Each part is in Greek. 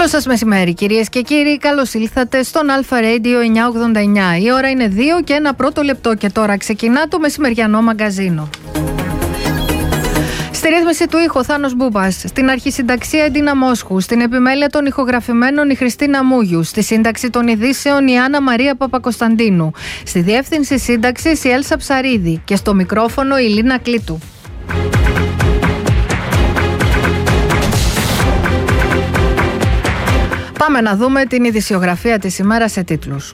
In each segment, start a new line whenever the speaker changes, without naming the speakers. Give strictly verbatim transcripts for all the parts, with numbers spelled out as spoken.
Καλό σας μεσημέρι, κυρίες και κύριοι. Καλώς ήλθατε στον Αλφα Radio εννιακόσια ογδόντα εννιά. Η ώρα είναι δύο και ένα πρώτο λεπτό και τώρα ξεκινά το μεσημεριανό μαγκαζίνο. Στη ρύθμιση του ήχου Θάνος Μπούμπας, στην αρχισυνταξία Εντίνα Μόσχου, στην επιμέλεια των ηχογραφημένων η Χριστίνα Μούγιου, στη σύνταξη των ειδήσεων η Άννα Μαρία Παπακοσταντίνου, στη διεύθυνση σύνταξης η Έλσα Ψαρίδη και στο μικρόφωνο η Λίνα Κλήτου. Πάμε να δούμε την ειδησιογραφία της ημέρας σε τίτλους.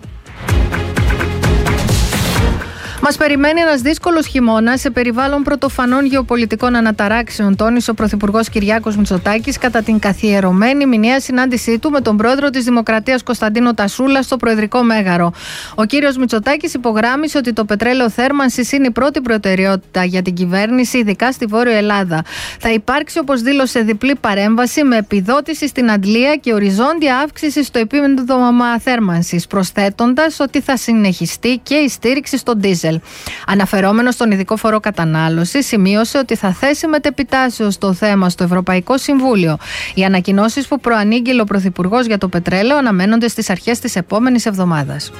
Μας περιμένει ένας δύσκολος χειμώνας σε περιβάλλον πρωτοφανών γεωπολιτικών αναταράξεων, τόνισε ο Πρωθυπουργός Κυριάκος Μητσοτάκης κατά την καθιερωμένη μηνιαία συνάντησή του με τον πρόεδρο της Δημοκρατίας Κωνσταντίνο Τασούλα στο Προεδρικό Μέγαρο. Ο κύριος Μητσοτάκης υπογράμμισε ότι το πετρέλαιο θέρμανσης είναι η πρώτη προτεραιότητα για την κυβέρνηση, ειδικά στη Βόρεια Ελλάδα. Θα υπάρξει, όπως δήλωσε, διπλή παρέμβαση με επιδότηση στην αντλία και οριζόντια αύξηση στο επίπεδο θέρμανσης, προσθέτοντας ότι θα συνεχιστεί και η στήριξη στον ντίζελ. Αναφερόμενο στον ειδικό φορό κατανάλωση, σημείωσε ότι θα θέσει μετεπιτάσεως το θέμα στο Ευρωπαϊκό Συμβούλιο. Οι ανακοινώσεις που προανήγγειλε ο Πρωθυπουργός για το πετρέλαιο αναμένονται στις αρχές της επόμενης εβδομάδας.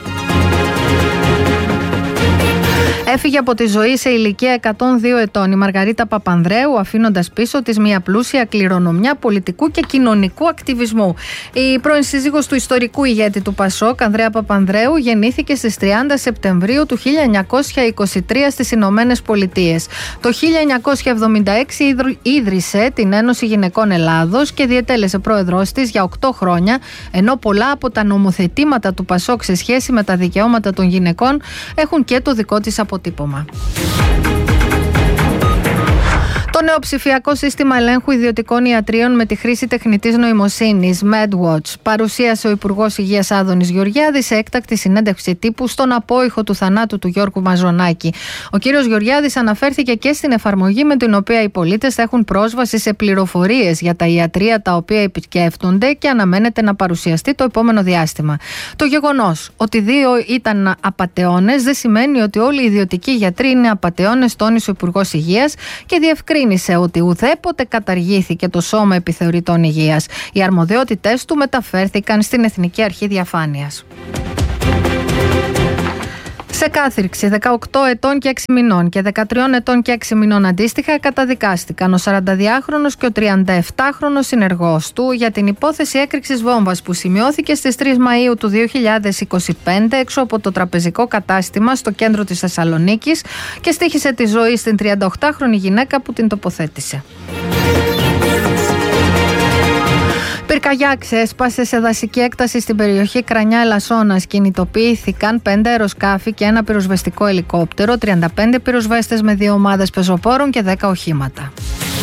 Έφυγε από τη ζωή σε ηλικία εκατόν δύο ετών η Μαργαρίτα Παπανδρέου, αφήνοντας πίσω της μια πλούσια κληρονομιά πολιτικού και κοινωνικού ακτιβισμού. Η πρώην σύζυγος του ιστορικού ηγέτη του Πασόκ, Ανδρέα Παπανδρέου, γεννήθηκε στις τριάντα Σεπτεμβρίου του χίλια εννιακόσια είκοσι τρία στις Ηνωμένες Πολιτείες. Το χίλια εννιακόσια εβδομήντα έξι ίδρυσε την Ένωση Γυναικών Ελλάδος και διετέλεσε πρόεδρος της για οκτώ χρόνια, ενώ πολλά από τα νομοθετήματα του Πασόκ σε σχέση με τα δικαιώματα των γυναικών έχουν και το δικό της αποτύπωμα. Το νέο ψηφιακό σύστημα ελέγχου ιδιωτικών ιατρίων με τη χρήση τεχνητής νοημοσύνης MedWatch παρουσίασε ο Υπουργός Υγείας Άδωνης Γεωργιάδης σε έκτακτη συνέντευξη τύπου στον απόϊχο του θανάτου του Γιώργου Μαζονάκη. Ο κύριος Γεωργιάδης αναφέρθηκε και στην εφαρμογή με την οποία οι πολίτες θα έχουν πρόσβαση σε πληροφορίες για τα ιατρεία τα οποία επισκέφτονται και αναμένεται να παρουσιαστεί το επόμενο διάστημα. Το γεγονός ότι δύο ήταν απατεώνες δεν σημαίνει ότι όλοι οι ιδιωτικοί γιατροί είναι απατεώνες, τόνισε ο Υπουργός Υγείας και διευκρίνησε ότι ουδέποτε καταργήθηκε το Σώμα Επιθεωρητών Υγείας. Οι αρμοδιότητες του μεταφέρθηκαν στην Εθνική Αρχή Διαφάνειας. Σε κάθυρξη δεκαοκτώ ετών και έξι μηνών και δεκατρία ετών και έξι μηνών αντίστοιχα καταδικάστηκαν ο σαρανταδυάχρονος και ο τριανταεπτάχρονος συνεργός του για την υπόθεση έκρηξης βόμβας που σημειώθηκε στις τρεις Μαΐου του δύο χιλιάδες είκοσι πέντε έξω από το τραπεζικό κατάστημα στο κέντρο της Θεσσαλονίκης και στοίχισε τη ζωή στην τριανταοκτάχρονη γυναίκα που την τοποθέτησε. Πυρκαγιά ξέσπασε σε δασική έκταση στην περιοχή Κρανιά Ελασσόνας. Κινητοποιήθηκαν πέντε αεροσκάφη και ένα πυροσβεστικό ελικόπτερο, τριάντα πέντε πυροσβέστες με δύο ομάδες πεζοπόρων και δέκα οχήματα.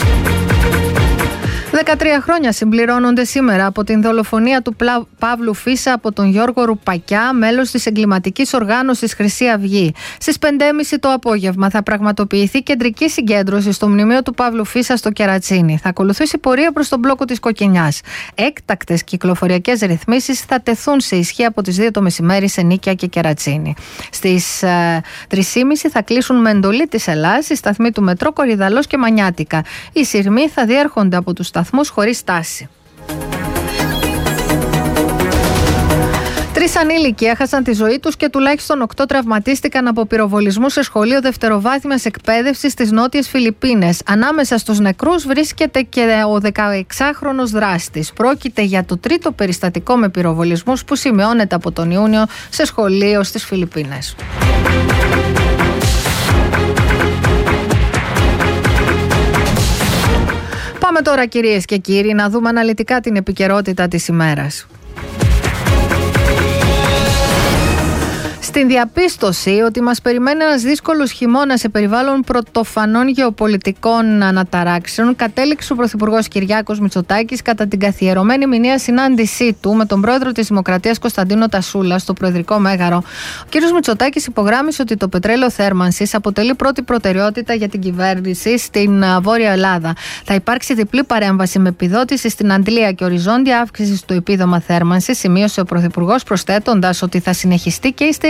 δεκατρία χρόνια συμπληρώνονται σήμερα από την δολοφονία του Παύλου Φίσα από τον Γιώργο Ρουπακιά, μέλος της εγκληματικής οργάνωσης Χρυσή Αυγή. Στις πέντε και μισή το απόγευμα θα πραγματοποιηθεί κεντρική συγκέντρωση στο μνημείο του Παύλου Φίσα στο Κερατσίνι. Θα ακολουθήσει πορεία προς τον μπλόκο της Κοκκινιάς. Έκτακτες κυκλοφοριακές ρυθμίσεις θα τεθούν σε ισχύ από τις δύο το μεσημέρι σε Νίκαια και Κερατσίνι. Στις ε, τρεις και μισή θα κλείσουν με εντολή της Ελλάδας οι σταθμοί του μετρό Κορυδαλός και Μανιάτικα. Οι σειρμοί θα διέρχονται από τους σταθμούς χωρίς στάση. Τρεις ανήλικοι έχασαν τη ζωή τους και τουλάχιστον οκτώ τραυματίστηκαν από πυροβολισμού σε σχολείο δευτεροβάθμιας εκπαίδευσης στις Νότιες Φιλιππίνες. Ανάμεσα στους νεκρούς βρίσκεται και ο δεκαεξάχρονος δράστης. Πρόκειται για το τρίτο περιστατικό με πυροβολισμούς που σημειώνεται από τον Ιούνιο σε σχολείο στις Φιλιππίνες. Πάμε τώρα, κυρίες και κύριοι, να δούμε αναλυτικά την επικαιρότητα της ημέρας. Στην διαπίστωση ότι μας περιμένει ένας δύσκολος χειμώνας σε περιβάλλον πρωτοφανών γεωπολιτικών αναταράξεων, κατέληξε ο Πρωθυπουργός Κυριάκος Μητσοτάκης κατά την καθιερωμένη μηνιαία συνάντησή του με τον πρόεδρο της Δημοκρατίας Κωνσταντίνο Τασούλα στο Προεδρικό Μέγαρο. Ο κ. Μητσοτάκης υπογράμμισε ότι το πετρέλαιο θέρμανσης αποτελεί πρώτη προτεραιότητα για την κυβέρνηση στην Βόρεια Ελλάδα. Θα υπάρξει διπλή παρέμβαση με επιδότηση στην αντλία και οριζόντια αύξηση στο επίδομα θέρμανσης, σημείωσε ο Πρωθυπουργός, προσθέτοντας ότι θα συνεχιστεί και η στήριξη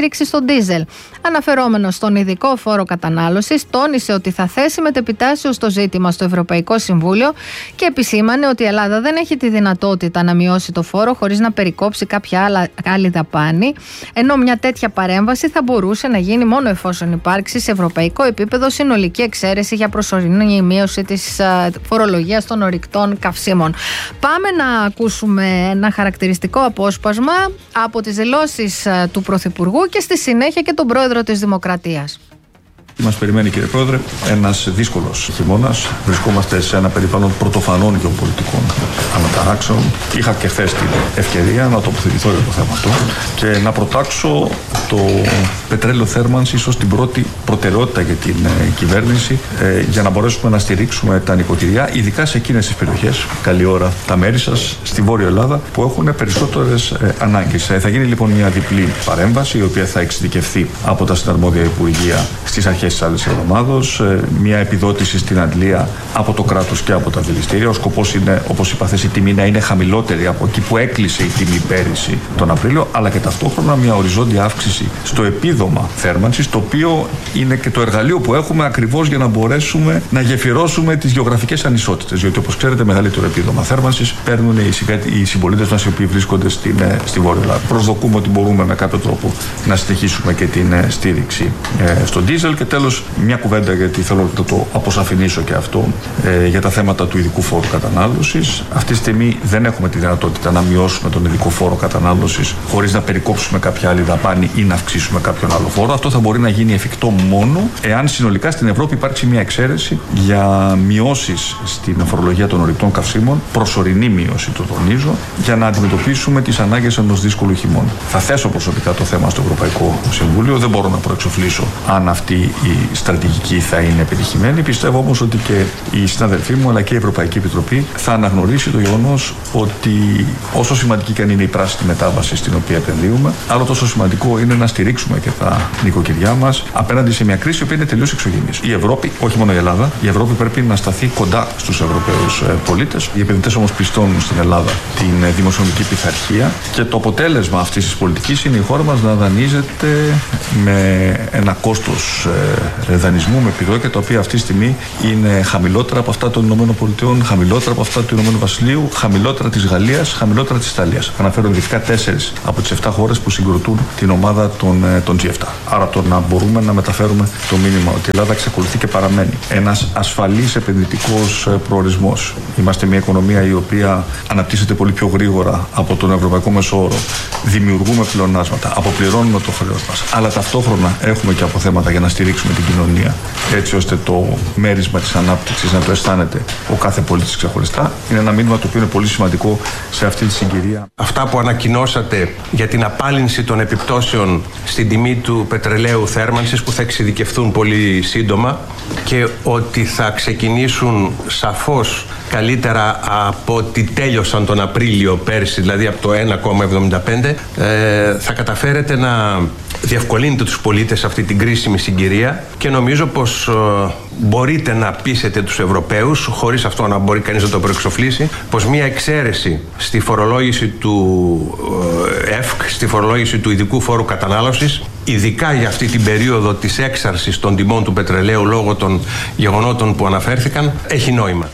στήριξη στον ντίζελ. Αναφερόμενος στον ειδικό φόρο κατανάλωσης, τόνισε ότι θα θέσει μετεπιτάσεως το ζήτημα στο Ευρωπαϊκό Συμβούλιο και επισήμανε ότι η Ελλάδα δεν έχει τη δυνατότητα να μειώσει το φόρο χωρίς να περικόψει κάποια άλλα, άλλη δαπάνη, ενώ μια τέτοια παρέμβαση θα μπορούσε να γίνει μόνο εφόσον υπάρξει σε ευρωπαϊκό επίπεδο συνολική εξαίρεση για προσωρινή μείωση της φορολογίας των ορυκτών καυσίμων. Πάμε να ακούσουμε ένα χαρακτηριστικό απόσπασμα από τις δηλώσεις του Πρωθυπουργού και στη συνέχεια και τον Πρόεδρο της Δημοκρατίας.
Μας περιμένει, κύριε Πρόεδρε, ένας δύσκολος χειμώνας. Βρισκόμαστε σε ένα περιβάλλον πρωτοφανών γεωπολιτικών αναταράξεων. Είχα και χθες την ευκαιρία να τοποθετηθώ για το θέμα αυτό και να προτάξω το πετρέλαιο θέρμανσης ως την πρώτη προτεραιότητα για την ε, κυβέρνηση ε, για να μπορέσουμε να στηρίξουμε τα νοικοκυριά, ειδικά σε εκείνες τις περιοχές, καλή ώρα τα μέρη σας, στη Βόρεια Ελλάδα, που έχουν περισσότερες ε, ανάγκες. Ε, θα γίνει λοιπόν μια διπλή παρέμβαση, η οποία θα εξειδικευθεί από τα συναρμόδια Υπουργεία στις αρχές της άλλης εβδομάδος, μια επιδότηση στην αντλία από το κράτος και από τα δηληστήρια. Ο σκοπός είναι, όπως είπα χθες, η τιμή να είναι χαμηλότερη από εκεί που έκλεισε η τιμή πέρυσι τον Απρίλιο, αλλά και ταυτόχρονα μια οριζόντια αύξηση στο επίδομα θέρμανσης, το οποίο είναι και το εργαλείο που έχουμε ακριβώς για να μπορέσουμε να γεφυρώσουμε τις γεωγραφικές ανισότητες. Διότι, όπως ξέρετε, μεγαλύτερο επίδομα θέρμανσης παίρνουν οι συμπολίτες μας οι οποίοι βρίσκονται στην, στη Βόρεια Ελλάδα. Προσδοκούμε ότι μπορούμε με κάποιο τρόπο να συνεχίσουμε και την στήριξη ε, στον ντίζελ. Και τέλος, μια κουβέντα, γιατί θέλω να το αποσαφηνίσω και αυτό, ε, για τα θέματα του ειδικού φόρου κατανάλωσης. Αυτή τη στιγμή δεν έχουμε τη δυνατότητα να μειώσουμε τον ειδικό φόρο κατανάλωσης χωρίς να περικόψουμε κάποια άλλη δαπάνη ή να αυξήσουμε κάποιον άλλο φόρο. Αυτό θα μπορεί να γίνει εφικτό μόνο εάν συνολικά στην Ευρώπη υπάρξει μια εξαίρεση για μειώσεις στην φορολογία των ορυκτών καυσίμων, προσωρινή μείωση, το τονίζω, για να αντιμετωπίσουμε τις ανάγκες ενός δύσκολου χειμώνα. Θα θέσω προσωπικά το θέμα στο Ευρωπαϊκό Συμβούλιο. Δεν μπορώ να προεξοφλήσω αν αυτή η στρατηγική θα είναι επιτυχημένη. Πιστεύω όμως ότι και οι συναδελφοί μου αλλά και η Ευρωπαϊκή Επιτροπή θα αναγνωρίσει το γεγονός ότι όσο σημαντική και αν είναι η πράσινη μετάβαση στην οποία επενδύουμε, άλλο τόσο σημαντικό είναι να στηρίξουμε και τα νοικοκυριά μας απέναντι σε μια κρίση που είναι τελείως εξωγενής. Η Ευρώπη, όχι μόνο η Ελλάδα, η Ευρώπη πρέπει να σταθεί κοντά στους Ευρωπαίους πολίτες. Οι επενδυτές όμως πιστώνουν στην Ελλάδα την δημοσιονομική πειθαρχία και το αποτέλεσμα αυτής της πολιτικής είναι η χώρα μας να δανείζεται με ένα κόστος δανεισμού, με επιδόκια τα οποία αυτή τη στιγμή είναι χαμηλότερα από αυτά των ΗΠΑ, χαμηλότερα από αυτά του Ηνωμένου Βασιλείου, χαμηλότερα της Γαλλίας, χαμηλότερα της Ιταλίας. Αναφέρω ειδικά τέσσερις από τις επτά χώρες που συγκροτούν την ομάδα των, των τζι επτά. Άρα το να μπορούμε να μεταφέρουμε το μήνυμα ότι η Ελλάδα εξακολουθεί και παραμένει ένας ασφαλής επενδυτικός προορισμός. Είμαστε μια οικονομία η οποία αναπτύσσεται πολύ πιο γρήγορα από τον ευρωπαϊκό μεσόωρο. Δημιουργούμε πλεονάσματα, αποπληρώνουμε το χρέος μας. Αλλά ταυτόχρονα έχουμε και αποθέματα για να στηρίξουμε την κοινωνία, έτσι ώστε το μέρισμα της ανάπτυξης να το αισθάνεται ο κάθε πολίτης ξεχωριστά. Είναι ένα μήνυμα το οποίο είναι πολύ σημαντικό σε αυτή τη συγκυρία.
Αυτά που ανακοινώσατε για την απάλυνση των επιπτώσεων στην τιμή του πετρελαίου θέρμανσης, που θα εξειδικευθούν πολύ σύντομα και ότι θα ξεκινήσουν σαφώς καλύτερα από ότι τέλειωσαν τον Απρίλιο πέρσι, δηλαδή από το ένα κόμμα εβδομήντα πέντε, ε, θα καταφέρετε να διευκολύνετε τους πολίτες σε αυτή την κρίσιμη συγκυρία και νομίζω πως ε, μπορείτε να πείσετε τους Ευρωπαίους, χωρίς αυτό να μπορεί κανείς να το προεξοφλήσει, πως μια εξαίρεση στη φορολόγηση του ε, ΕΦΚ, στη φορολόγηση του ειδικού φόρου κατανάλωσης, ειδικά για αυτή την περίοδο της έξαρσης των τιμών του πετρελαίου λόγω των γεγονότων που αναφέρθηκαν, έχει νόημα.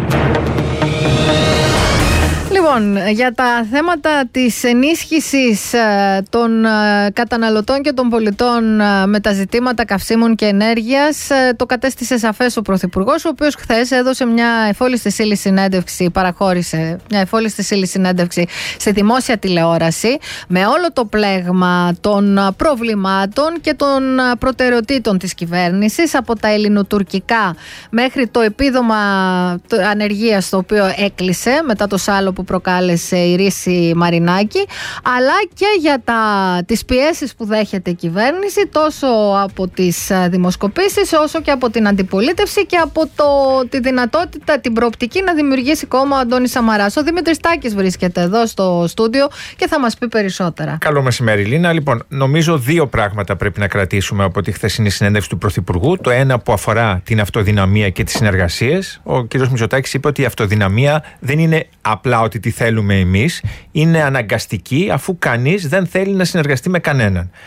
Λοιπόν, για τα θέματα της ενίσχυσης των καταναλωτών και των πολιτών με τα ζητήματα καυσίμων και ενέργειας, το κατέστησε σαφές ο Πρωθυπουργός, ο οποίος χθες έδωσε μια εφόλιστη στήλη συνέντευξη, παραχώρησε μια εφόλιστη στήλη συνέντευξη σε δημόσια τηλεόραση, με όλο το πλέγμα των προβλημάτων και των προτεραιοτήτων της κυβέρνησης, από τα ελληνοτουρκικά μέχρι το επίδομα ανεργίας, το οποίο έκλεισε μετά το σάλο που προκάλεσε η Ρίση Μαρινάκη, αλλά και για τα, τις πιέσεις που δέχεται η κυβέρνηση, τόσο από τις δημοσκοπήσεις όσο και από την αντιπολίτευση και από το, τη δυνατότητα, την προοπτική να δημιουργήσει κόμμα ο Αντώνης Σαμαράς. Ο Δημήτρης Τάκης βρίσκεται εδώ στο στούντιο και θα μας πει περισσότερα.
Καλό μεσημέρι, Λίνα. Λοιπόν, νομίζω δύο πράγματα πρέπει να κρατήσουμε από τη χθεσινή συνέντευξη του Πρωθυπουργού. Το ένα που αφορά την αυτοδυναμία και τις συνεργασίες. Ο κ. Μητσοτάκης είπε ότι η αυτοδυναμία δεν είναι απλά ότι τη θέλουμε εμείς, είναι αναγκαστική αφού κανείς δεν θέλει να συνεργαστεί με κανέναν.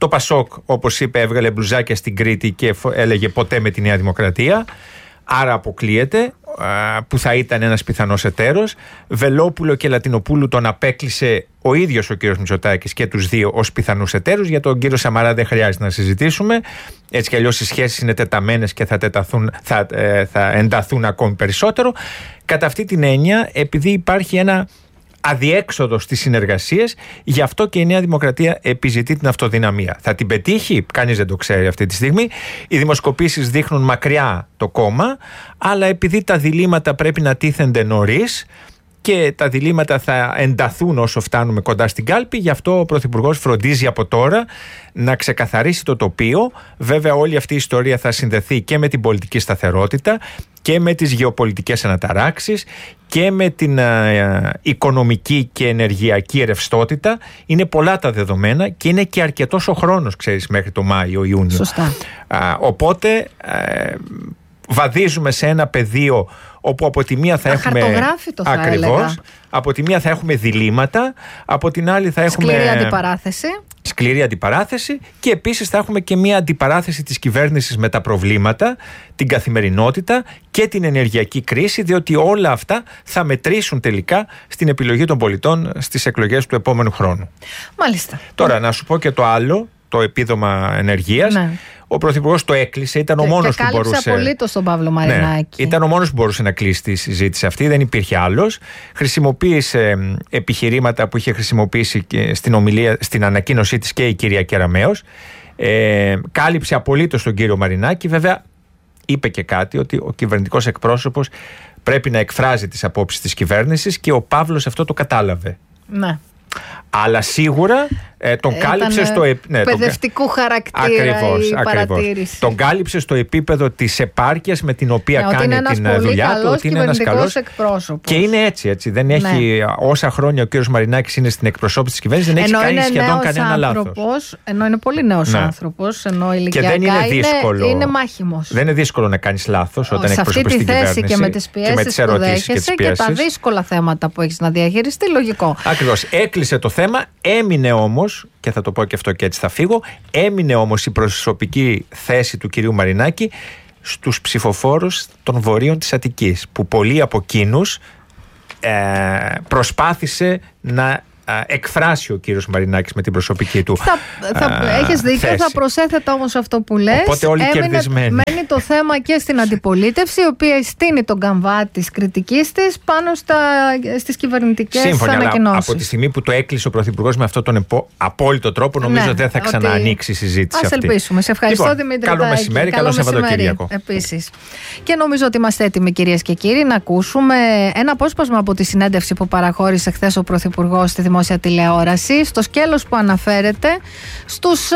Το Πασόκ, όπως είπε, έβγαλε μπλουζάκια στην Κρήτη και έλεγε ποτέ με τη Νέα Δημοκρατία. Άρα αποκλείεται, που θα ήταν ένας πιθανός εταίρος. Βελόπουλο και Λατινοπούλου τον απέκλεισε ο ίδιος ο κύριος Μητσοτάκης και τους δύο ως πιθανούς εταίρους. Για τον κύριο Σαμαρά δεν χρειάζεται να συζητήσουμε. Έτσι κι αλλιώς οι σχέσεις είναι τεταμένες και θα, τεταθούν, θα, ε, θα ενταθούν ακόμη περισσότερο. Κατά αυτή την έννοια, επειδή υπάρχει ένα αδιέξοδο στις συνεργασίες, γι' αυτό και η Νέα Δημοκρατία επιζητεί την αυτοδυναμία. Θα την πετύχει, κανείς δεν το ξέρει αυτή τη στιγμή. Οι δημοσκοπήσεις δείχνουν μακριά το κόμμα, αλλά επειδή τα διλήμματα πρέπει να τίθενται νωρίς και τα διλήμματα θα ενταθούν όσο φτάνουμε κοντά στην κάλπη, γι' αυτό ο Πρωθυπουργός φροντίζει από τώρα να ξεκαθαρίσει το τοπίο. Βέβαια, όλη αυτή η ιστορία θα συνδεθεί και με την πολιτική σταθερότητα και με τις γεωπολιτικές αναταράξεις και με την α, οικονομική και ενεργειακή ρευστότητα. Είναι πολλά τα δεδομένα και είναι και αρκετός ο χρόνος, ξέρεις, μέχρι το Μάιο-Ιούνιο.
Σωστά.
Α, οπότε α, βαδίζουμε σε ένα πεδίο όπου από τη μία θα έχουμε
αχαρτογράφητο, θα
ακριβώς,
έλεγα.
Από τη μία θα έχουμε διλήμματα, από την άλλη θα έχουμε
σκληρή αντιπαράθεση.
Σκληρή αντιπαράθεση και επίσης θα έχουμε και μια αντιπαράθεση της κυβέρνησης με τα προβλήματα, την καθημερινότητα και την ενεργειακή κρίση, διότι όλα αυτά θα μετρήσουν τελικά στην επιλογή των πολιτών στις εκλογές του επόμενου χρόνου.
Μάλιστα.
Τώρα να σου πω και το άλλο, το επίδομα ενεργείας.
Ναι.
Ο Πρωθυπουργός το έκλεισε, ήταν ο μόνος που μπορούσε.
Κάλυψε απολύτως τον Παύλο Μαρινάκη.
Ναι, ήταν ο μόνος που μπορούσε να κλείσει τη συζήτηση αυτή, δεν υπήρχε άλλος. Χρησιμοποίησε επιχειρήματα που είχε χρησιμοποιήσει και στην, ομιλία, στην ανακοίνωσή της και η κυρία Κεραμέως. Ε, κάλυψε απολύτως τον κύριο Μαρινάκη. Βέβαια, είπε και κάτι, ότι ο κυβερνητικός εκπρόσωπος πρέπει να εκφράζει τις απόψεις της κυβέρνησης και ο Παύλος αυτό το κατάλαβε.
Ναι.
Αλλά σίγουρα ε, τον
Ήταν
κάλυψε στο ναι,
παιδευτικού τον... χαρακτήρα
ακριβώς,
η
ακριβώς.
παρατήρηση.
Τον κάλυψε στο επίπεδο της επάρκειας με την οποία ναι, κάνει την δουλειά του, ότι είναι ένας καλός
εκπρόσωπος.
Και είναι έτσι, έτσι. Δεν έχει, ναι. Όσα χρόνια ο κύριος Μαρινάκης είναι στην εκπροσώπηση της κυβέρνησης, δεν
ενώ
έχει κάνει σχεδόν κανένα λάθος.
Ενώ είναι πολύ νέος
ναι.
άνθρωπος, ενώ ηλικιακά
και δεν είναι, δύσκολο,
είναι, είναι μάχημος.
Δεν είναι δύσκολο να κάνεις λάθος όταν εκπροσωπείς την
κυβέρνηση.
Σε αυτή τη θέση
και με τις πιέσεις που δέχεσαι και τα δύσκολα θέματα που έχεις να διαχειριστεί, λογικό.
Ακριβώς. Έκλεισε το θέμα, έμεινε όμως, και θα το πω και αυτό και έτσι θα φύγω, έμεινε όμως η προσωπική θέση του κυρίου Μαρινάκη στους ψηφοφόρους των βορείων της Αττικής, που πολλοί από εκείνους ε, προσπάθησε να εκφράσει ο κύριος Μαρινάκης με την προσωπική του
θα, θα,
α,
έχεις δίκιο,
θέση.
Θα προσέθετα όμως αυτό που λες.
Οπότε όλοι
Έμεινε,
κερδισμένοι.
Μένει το θέμα και στην αντιπολίτευση, η οποία στείνει τον καμβά της κριτικής της πάνω στα, στις κυβερνητικές ανακοινώσεις.
Από τη στιγμή που το έκλεισε ο Πρωθυπουργός με αυτόν τον επο, απόλυτο τρόπο, νομίζω ναι, δεν θα ξαναανοίξει η συζήτηση
ας
αυτή.
Ας ελπίσουμε. Σε ευχαριστώ,
λοιπόν,
Δημήτρη.
Καλό μεσημέρι, καλό, καλό Σαββατοκύριακο.
Επίσης. Και νομίζω ότι είμαστε έτοιμοι, κυρίες και κύριοι, να ακούσουμε ένα απόσπασμα από τη συνέντευξη που παραχώρησε χθες ο Πρωθυπουργός στη δημόσια τηλεόραση, στο σκέλος που αναφέρεται στους α,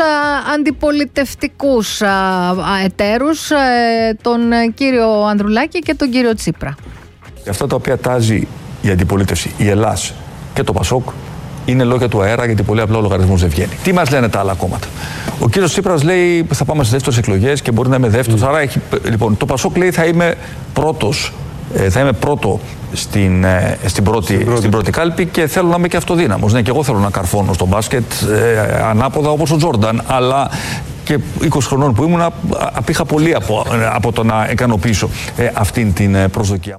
αντιπολιτευτικούς α, α, εταίρους, α, τον κύριο Ανδρουλάκη και τον κύριο Τσίπρα.
Αυτά τα οποία τάζει η αντιπολίτευση, η Ελλάς και το Πασόκ, είναι λόγια του αέρα, γιατί πολύ απλά ο λογαριασμός δεν βγαίνει. Τι μας λένε τα άλλα κόμματα? Ο κύριος Τσίπρας λέει θα πάμε σε δεύτερες εκλογές και μπορεί να είμαι δεύτερος. Mm. Άρα έχει, λοιπόν, το Πασόκ λέει θα είμαι πρώτος. Θα είμαι πρώτο στην, στην, πρώτη, στην, πρώτη. στην πρώτη κάλπη και θέλω να είμαι και αυτοδύναμος. Ναι, και εγώ θέλω να καρφώνω στο μπάσκετ ε, ανάποδα όπως ο Τζόρνταν, αλλά και είκοσι χρονών που ήμουν απήχα πολύ από, από το να ικανοποιήσω ε, αυτήν την προσδοκία.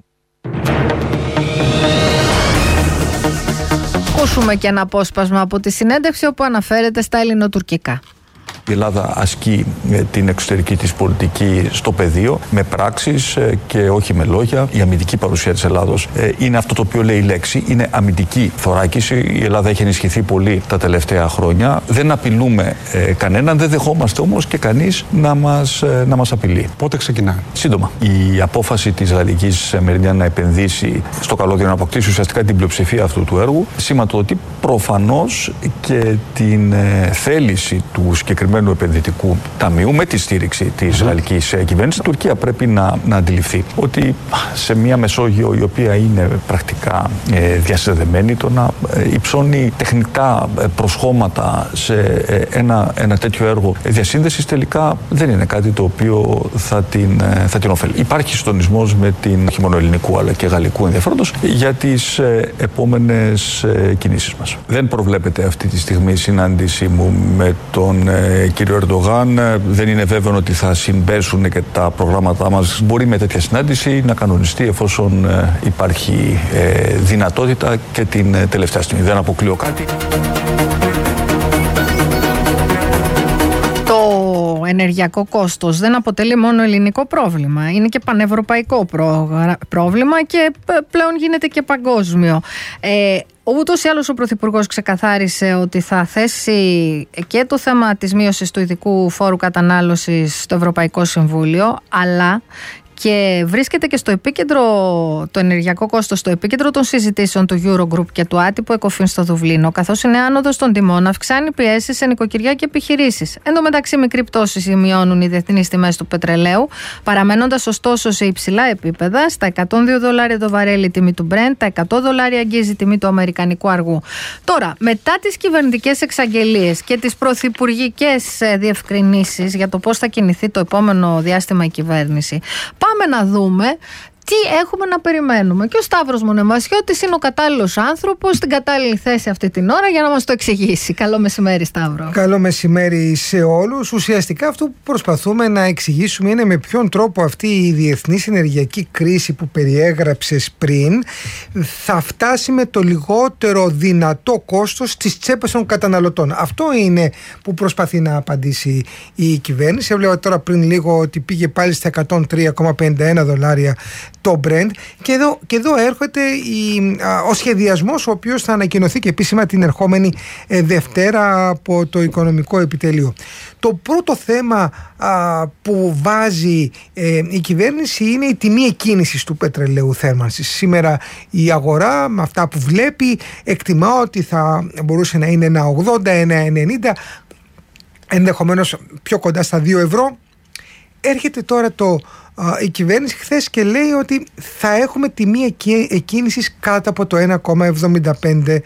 Ακούσουμε και ένα απόσπασμα από τη συνέντευξη όπου αναφέρεται στα ελληνοτουρκικά.
Η Ελλάδα ασκεί την εξωτερική της πολιτική στο πεδίο με πράξεις και όχι με λόγια. Η αμυντική παρουσία της Ελλάδος είναι αυτό το οποίο λέει η λέξη. Είναι αμυντική θωράκιση. Η Ελλάδα έχει ενισχυθεί πολύ τα τελευταία χρόνια. Δεν απειλούμε κανέναν, δεν δεχόμαστε όμως και κανείς να μας, να μας απειλεί.
Πότε ξεκινά?
Σύντομα. Η απόφαση της Γαλλικής Μεριντιάν να επενδύσει στο καλώδιο, να αποκτήσει ουσιαστικά την πλειοψηφία αυτού του έργου, σηματοδοτεί προφανώς και την θέληση του συγκεκριμένου Διευρυμένου Επενδυτικού Ταμείου με τη στήριξη της γαλλικής κυβέρνησης. Η Τουρκία πρέπει να, να αντιληφθεί ότι σε μια Μεσόγειο η οποία είναι πρακτικά ε, διασυνδεμένη, το να ε, υψώνει τεχνητά προσχώματα σε ε, ένα, ένα τέτοιο έργο διασύνδεσης τελικά δεν είναι κάτι το οποίο θα την, ε, θα την ωφελεί. Υπάρχει συντονισμός με την χειμωνοελληνικού αλλά και γαλλικού ενδιαφέροντος για τις ε, επόμενες ε, κινήσεις μας. Δεν προβλέπεται αυτή τη στιγμή η συνάντηση μου με τον ε, κύριο Ερντογάν. Ε, δεν είναι βέβαιο ότι θα συμπέσουν και τα προγράμματά μας. Μπορεί με τέτοια συνάντηση να κανονιστεί εφόσον ε, υπάρχει ε, δυνατότητα και την ε, τελευταία στιγμή. Δεν αποκλείω κάτι.
Το ενεργειακό κόστος δεν αποτελεί μόνο ελληνικό πρόβλημα. Είναι και πανευρωπαϊκό πρόβλημα και πλέον γίνεται και παγκόσμιο. Ε, Ούτως ή άλλως ο Πρωθυπουργός ξεκαθάρισε ότι θα θέσει και το θέμα της μείωσης του ειδικού φόρου κατανάλωσης στο Ευρωπαϊκό Συμβούλιο, αλλά και βρίσκεται και στο επίκεντρο, το ενεργειακό κόστος, στο επίκεντρο των συζητήσεων του Eurogroup και του άτυπου ECOFIN στο Δουβλίνο, καθώς είναι άνοδος των τιμών, αυξάνει πιέσεις σε νοικοκυριά και επιχειρήσεις. Εν τω μεταξύ, μικρή πτώση σημειώνουν οι διεθνείς τιμές του πετρελαίου, παραμένοντας ωστόσο σε υψηλά επίπεδα, στα εκατόν δύο δολάρια το βαρέλι η τιμή του Brent, τα εκατό δολάρια αγγίζει η τιμή του αμερικανικού αργού. Τώρα, μετά τις κυβερνητικές εξαγγελίες και τις πρωθυπουργικές διευκρινήσεις για το πώς θα κινηθεί το επόμενο διάστημα η κυβέρνηση, πάμε να δούμε τι έχουμε να περιμένουμε. Και ο Σταύρος Μονεμασιώτης είναι ο κατάλληλος άνθρωπος στην κατάλληλη θέση αυτή την ώρα για να μας το εξηγήσει. Καλό μεσημέρι, Σταύρο.
Καλό μεσημέρι σε όλους. Ουσιαστικά αυτό που προσπαθούμε να εξηγήσουμε είναι με ποιον τρόπο αυτή η διεθνής ενεργειακή κρίση που περιέγραψες πριν θα φτάσει με το λιγότερο δυνατό κόστος στις τσέπες των καταναλωτών. Αυτό είναι που προσπαθεί να απαντήσει η κυβέρνηση. Έβλεπα τώρα πριν λίγο ότι πήγε πάλι στα εκατόν τρία κόμμα πενήντα ένα δολάρια το Brent, και εδώ, και εδώ έρχεται η, α, ο σχεδιασμός ο οποίος θα ανακοινωθεί και επίσημα την ερχόμενη ε, Δευτέρα από το Οικονομικό Επιτελείο. Το πρώτο θέμα α, που βάζει ε, η κυβέρνηση είναι η τιμή εκκίνησης του πετρελαίου θέρμανσης. Σήμερα η αγορά με αυτά που βλέπει εκτιμά ότι θα μπορούσε να είναι ένα ογδόντα, ένα ενενήντα, ενδεχομένως πιο κοντά στα δύο ευρώ. Έρχεται τώρα το η κυβέρνηση χθες και λέει ότι θα έχουμε τιμή εκκίνησης κάτω από το ένα κόμμα εβδομήντα πέντε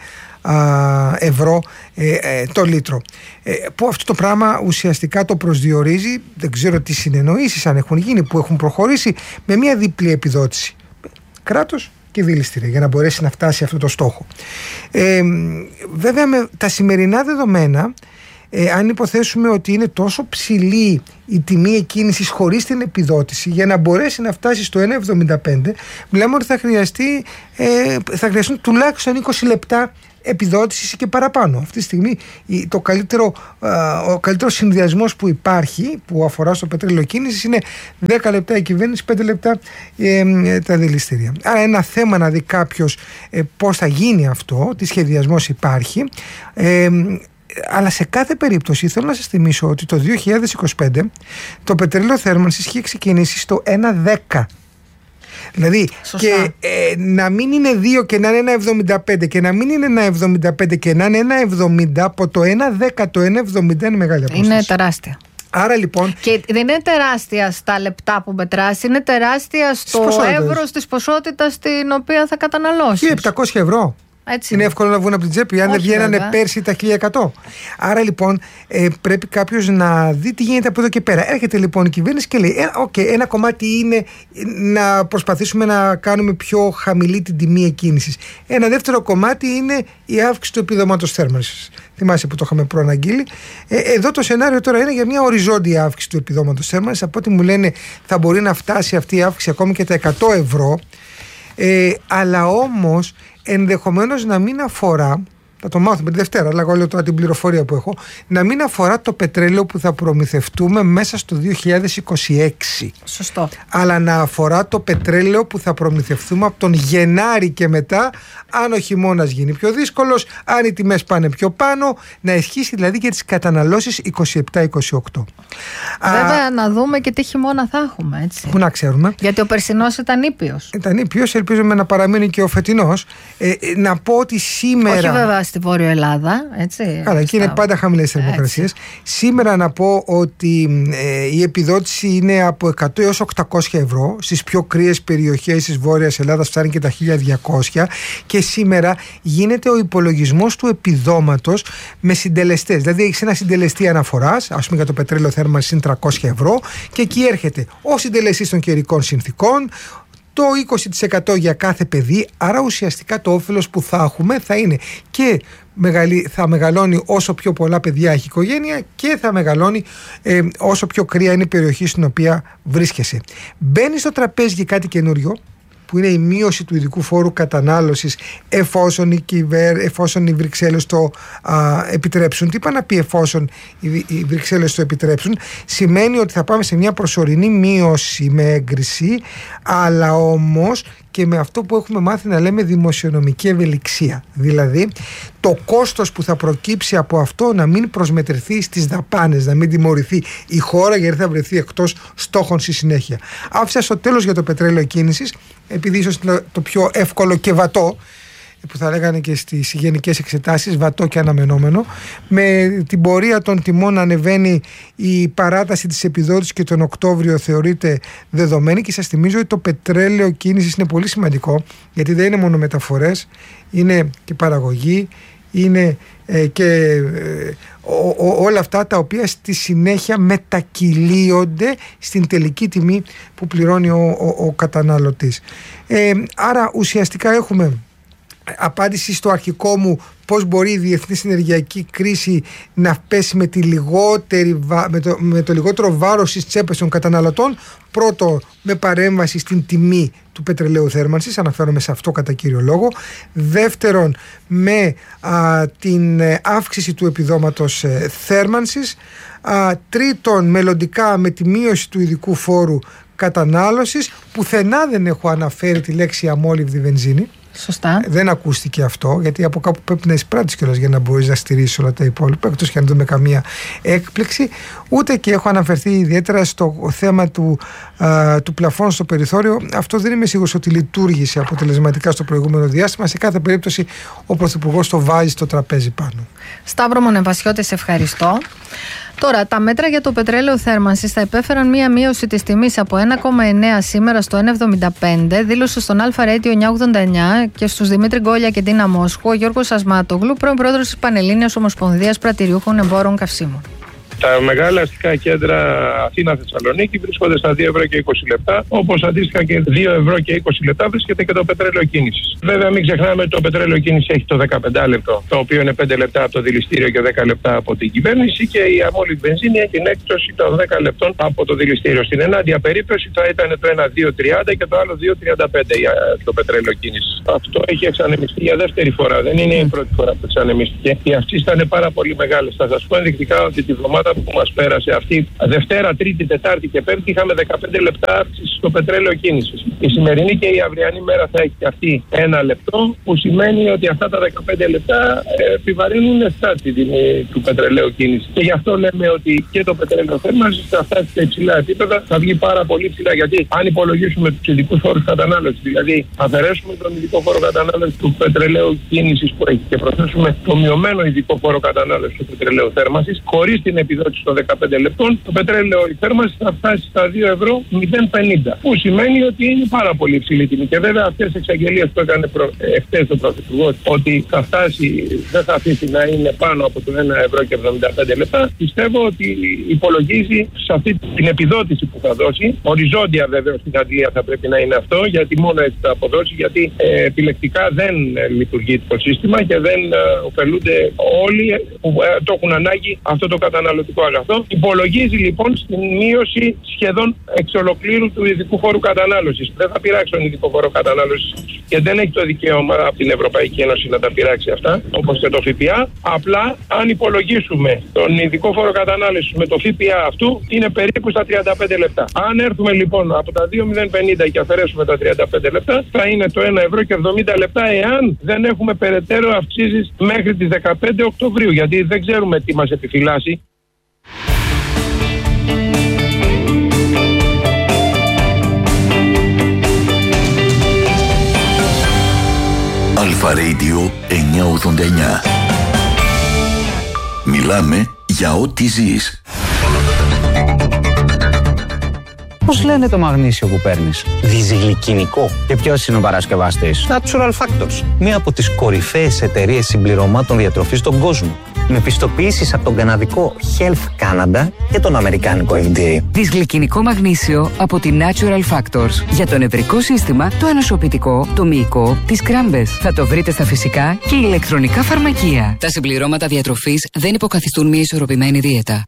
ευρώ ε, ε, το λίτρο, ε, που αυτό το πράγμα ουσιαστικά το προσδιορίζει, δεν ξέρω τι συνεννοήσεις αν έχουν γίνει που έχουν προχωρήσει, με μια διπλή επιδότηση, κράτος και δηληστήρια, για να μπορέσει να φτάσει αυτό το στόχο. ε, βέβαια με τα σημερινά δεδομένα, Ε, αν υποθέσουμε ότι είναι τόσο ψηλή η τιμή εκκίνησης χωρίς την επιδότηση, για να μπορέσει να φτάσει στο ένα εβδομήντα πέντε, μιλάμε ότι θα, χρειαστεί, ε, θα χρειαστούν τουλάχιστον είκοσι λεπτά επιδότησης και παραπάνω. Αυτή τη στιγμή το καλύτερο, ο καλύτερος συνδυασμός που υπάρχει, που αφορά στο πετρέλαιο κίνησης, είναι δέκα λεπτά η κυβέρνηση, πέντε λεπτά ε, τα δηληστήρια. Άρα ένα θέμα να δει κάποιος ε, πώς θα γίνει αυτό, τι σχεδιασμός υπάρχει. ε, Αλλά σε κάθε περίπτωση θέλω να σας θυμίσω ότι το δύο χιλιάδες είκοσι πέντε το πετρέλαιο θέρμανσης είχε ξεκινήσει στο ένα δέκα. Δηλαδή και, ε, να μην είναι δύο και να είναι ένα εβδομήντα πέντε και να μην είναι ένα εβδομήντα πέντε και να είναι ένα εβδομήντα, από το ένα δέκα το ένα εβδομήντα είναι μεγάλη απόσταση.
Είναι τεράστια.
Άρα λοιπόν.
Και δεν είναι τεράστια στα λεπτά που μετράς, είναι τεράστια στο εύρος της ποσότητας την οποία θα καταναλώσεις.
χίλια επτακόσια ευρώ.
Έτσι.
Είναι εύκολο να βγουν από την τσέπη, αν δεν βγαίνανε πέρσι τα χίλια εκατό. Άρα λοιπόν ε, πρέπει κάποιος να δει τι γίνεται από εδώ και πέρα. Έρχεται λοιπόν η κυβέρνηση και λέει: Οκ, okay, ένα κομμάτι είναι να προσπαθήσουμε να κάνουμε πιο χαμηλή την τιμή εκκίνησης. Ένα δεύτερο κομμάτι είναι η αύξηση του επιδόματος θέρμανσης. Θυμάσαι που το είχαμε προαναγγείλει. Ε, εδώ το σενάριο τώρα είναι για μια οριζόντια αύξηση του επιδόματος θέρμανσης. Από ό,τι μου λένε θα μπορεί να φτάσει αυτή η αύξηση ακόμη και τα εκατό ευρώ. Ε, αλλά όμως ενδεχομένως να μην αφορά, θα το μάθουμε τη Δευτέρα, αλλά εγώ λέω τώρα την πληροφορία που έχω, να μην αφορά το πετρέλαιο που θα προμηθευτούμε μέσα στο δύο χιλιάδες είκοσι έξι.
Σωστό.
Αλλά να αφορά το πετρέλαιο που θα προμηθευτούμε από τον Γενάρη και μετά, αν ο χειμώνας γίνει πιο δύσκολος, αν οι τιμές πάνε πιο πάνω, να ισχύσει δηλαδή για τις καταναλώσεις είκοσι επτά είκοσι οκτώ.
Βέβαια, Α, να δούμε και τι χειμώνα θα έχουμε, έτσι.
Πού να ξέρουμε.
Γιατί ο περσινός ήταν ήπιος.
Ήταν ήπιος, ελπίζουμε να παραμείνει και ο φετινός. Ε, να πω ότι σήμερα.
Όχι βέβαια στη Βόρειο Ελλάδα. Έτσι,
Καλά, εκεί είναι πάντα χαμηλές θερμοκρασίες. Σήμερα να πω ότι ε, η επιδότηση είναι από εκατό έως οκτακόσια ευρώ. Στις πιο κρύες περιοχές της Βόρειας Ελλάδας φτάνει και τα χίλια διακόσια. Και σήμερα γίνεται ο υπολογισμός του επιδόματος με συντελεστές. Δηλαδή έχεις ένα συντελεστή αναφοράς, ας πούμε για το πετρέλαιο θέρμανσης είναι τριακόσια ευρώ, και εκεί έρχεται ο συντελεστής των καιρικών συνθήκων, το είκοσι τοις εκατό για κάθε παιδί. Άρα ουσιαστικά το όφελος που θα έχουμε θα είναι και θα μεγαλώνει όσο πιο πολλά παιδιά έχει η οικογένεια, και θα μεγαλώνει ε, όσο πιο κρύα είναι η περιοχή στην οποία βρίσκεσαι. Μπαίνει στο τραπέζι και κάτι καινούριο, που είναι η μείωση του ειδικού φόρου κατανάλωσης εφόσον οι, κυβέρ, εφόσον οι Βρυξέλλες το α, επιτρέψουν. Τι είπα να πει εφόσον οι, οι Βρυξέλλες το επιτρέψουν? Σημαίνει ότι θα πάμε σε μια προσωρινή μείωση με έγκριση, αλλά όμως και με αυτό που έχουμε μάθει να λέμε δημοσιονομική ευελιξία. Δηλαδή το κόστος που θα προκύψει από αυτό να μην προσμετρηθεί στις δαπάνες, να μην τιμωρηθεί η χώρα γιατί θα βρεθεί εκτός στόχων στη συνέχεια. Άφησα στο τέλος για το πετρέλαιο κίνησης, επειδή ίσως είναι το πιο εύκολο και βατό, που θα λέγανε και στις γενικές εξετάσεις, βατό και αναμενόμενο. Με την πορεία των τιμών να ανεβαίνει, η παράταση της επιδότησης και τον Οκτώβριο θεωρείται δεδομένη, και σας θυμίζω ότι το πετρέλαιο κίνησης είναι πολύ σημαντικό, γιατί δεν είναι μόνο μεταφορές, είναι και παραγωγή, είναι ε, και ε, ο, ο, όλα αυτά τα οποία στη συνέχεια μετακυλίονται στην τελική τιμή που πληρώνει ο, ο, ο καταναλωτής. Ε, άρα ουσιαστικά έχουμε απάντηση στο αρχικό μου πώς μπορεί η διεθνής ενεργειακή κρίση να πέσει με, τη λιγότερη, με, το, με το λιγότερο βάρος στις τσέπες των καταναλωτών. Πρώτο, με παρέμβαση στην τιμή του πετρελαίου θέρμανσης, αναφέρομαι σε αυτό κατά κύριο λόγο. Δεύτερον, με α, την αύξηση του επιδόματος ε, θέρμανσης. Α, τρίτον, μελλοντικά με τη μείωση του ειδικού φόρου κατανάλωσης. Πουθενά δεν έχω αναφέρει τη λέξη αμόλυβδη βενζίνη.
Σωστά.
Δεν ακούστηκε αυτό, γιατί από κάπου πρέπει να εισπράττεις κιόλας για να μπορείς να στηρίσεις όλα τα υπόλοιπα, εκτός και αν δούμε καμία έκπληξη. Ούτε και έχω αναφερθεί ιδιαίτερα στο θέμα του, α, του πλαφών στο περιθώριο. Αυτό δεν είμαι σίγουρος ότι λειτουργήσε αποτελεσματικά στο προηγούμενο διάστημα. Σε κάθε περίπτωση ο Πρωθυπουργός το βάζει στο τραπέζι πάνω. Σταύρο
Μονεβασιώτη, σε ευχαριστώ. Τώρα, τα μέτρα για το πετρέλαιο θέρμανσης θα επέφεραν μία μείωση της τιμής από ένα κόμμα εννέα σήμερα στο ένα εβδομήντα πέντε, δήλωσε στον Αλφα Radio εννιακόσια ογδόντα εννιά και στους Δημήτρη Γκόλια και Τίνα Μόσχου ο Γιώργος Ασμάτογλου, πρώην πρόεδρος της Πανελλήνιας Ομοσπονδίας Πρατηριούχων Εμπόρων Καυσίμων.
Τα μεγάλα αστικά κέντρα Αθήνα-Θεσσαλονίκη βρίσκονται στα δύο ευρώ και είκοσι λεπτά, όπως αντίστοιχα και δύο ευρώ και είκοσι λεπτά βρίσκεται και το πετρέλαιο κίνησης. Βέβαια, μην ξεχνάμε ότι το πετρέλαιο κίνησης έχει το δεκαπέντε λεπτό, το οποίο είναι πέντε λεπτά από το δηληστήριο και δέκα λεπτά από την κυβέρνηση, και η αμόλυβδη βενζίνη έχει την έκπτωση των δέκα λεπτών από το δηληστήριο. Στην ενάντια περίπτωση θα ήταν το ένα δύο τριάντα και το άλλο δύο τριάντα πέντε για το πετρέλαιο κίνησης. Αυτό έχει εξανεμιστεί για δεύτερη φορά, δεν είναι η πρώτη φορά που εξανεμίστηκε. Οι αυξήσεις ήταν πάρα πολύ μεγάλες. Θα σας πω ενδεικτικά ότι τη βδομάδα που μας πέρασε αυτή, Δευτέρα, Τρίτη, Τετάρτη και Πέμπτη, είχαμε δεκαπέντε λεπτά αύξηση στο πετρέλαιο κίνησης. Η σημερινή και η αυριανή μέρα θα έχει και αυτή ένα λεπτό, που σημαίνει ότι αυτά τα δεκαπέντε λεπτά επιβαρύνουν εφτά την τιμή του πετρελαίου κίνησης. Και γι' αυτό λέμε ότι και το πετρέλαιο θέρμανσης θα φτάσει σε υψηλά επίπεδα, θα βγει πάρα πολύ ψηλά. Γιατί αν υπολογίσουμε τους ειδικούς φόρους κατανάλωσης, δηλαδή αφαιρέσουμε τον ειδικό φόρο κατανάλωσης του πετρελαίου κίνησης που έχει και προσθέσουμε το μειωμένο ειδικό φόρο κατανάλωσης του πετρελαίου θέρμανσης, χωρίς την επιδότηση των δεκαπέντε λεπτών, το πετρέλαιο η θέρμανση θα φτάσει στα δύο ευρώ μηδέν πενήντα. Που σημαίνει ότι είναι πάρα πολύ υψηλή τιμή. Και βέβαια αυτές τις εξαγγελίες που έκανε προ... εχθές ο Πρωθυπουργός, ότι θα φτάσει, δεν θα αφήσει να είναι πάνω από το ένα ευρώ και εβδομήντα πέντε λεπτά, πιστεύω ότι υπολογίζει σε αυτή την επιδότηση που θα δώσει. Οριζόντια βέβαια στην Αγγλία θα πρέπει να είναι αυτό, γιατί μόνο έτσι θα αποδώσει, γιατί ε, επιλεκτικά δεν ε, λειτουργεί το σύστημα και δεν ε, ωφελούνται όλοι που ε, το έχουν ανάγκη αυτό το καταναλωτικό αγαθό. Υπολογίζει λοιπόν στην μείωση σχεδόν εξ ολοκλήρου του ειδικού φόρου κατανάλωσης. Δεν θα πειράξει τον ειδικό φόρο κατανάλωσης και δεν έχει το δικαίωμα από την Ευρωπαϊκή Ένωση να τα πειράξει αυτά, όπως και το ΦΠΑ. Απλά αν υπολογίσουμε τον ειδικό φόρο κατανάλωσης με το ΦΠΑ αυτού, είναι περίπου στα τριάντα πέντε λεπτά. Αν έρθουμε λοιπόν από τα δύο μηδέν πενήντα και αφαιρέσουμε τα τριάντα πέντε λεπτά, θα είναι το ένα ευρώ και εβδομήντα λεπτά, εάν δεν έχουμε περαιτέρω αυξήσεις μέχρι τις δεκαπέντε Οκτωβρίου, γιατί δεν ξέρουμε τι μας επιφυλάσσει.
Αλφα Radio εννιακόσια ογδόντα εννιά. Μιλάμε για ό,τι ζεις.
Πώς λένε το μαγνήσιο που παίρνεις? Διζυγλικινικό. Και ποιος είναι ο παρασκευαστής? Natural Factors. Μία από τις κορυφαίες εταιρείες συμπληρωμάτων διατροφής στον κόσμο. Με πιστοποιήσεις από τον καναδικό Health Canada και τον αμερικάνικο εφ ντι έι.
Δυσγλυκινικό μαγνήσιο από τη Natural Factors. Για το νευρικό σύστημα, το ανοσοποιητικό, το μυϊκό, τις κράμπες. Θα το βρείτε στα φυσικά και ηλεκτρονικά φαρμακεία. Τα συμπληρώματα διατροφής δεν υποκαθιστούν μια ισορροπημένη δίαιτα.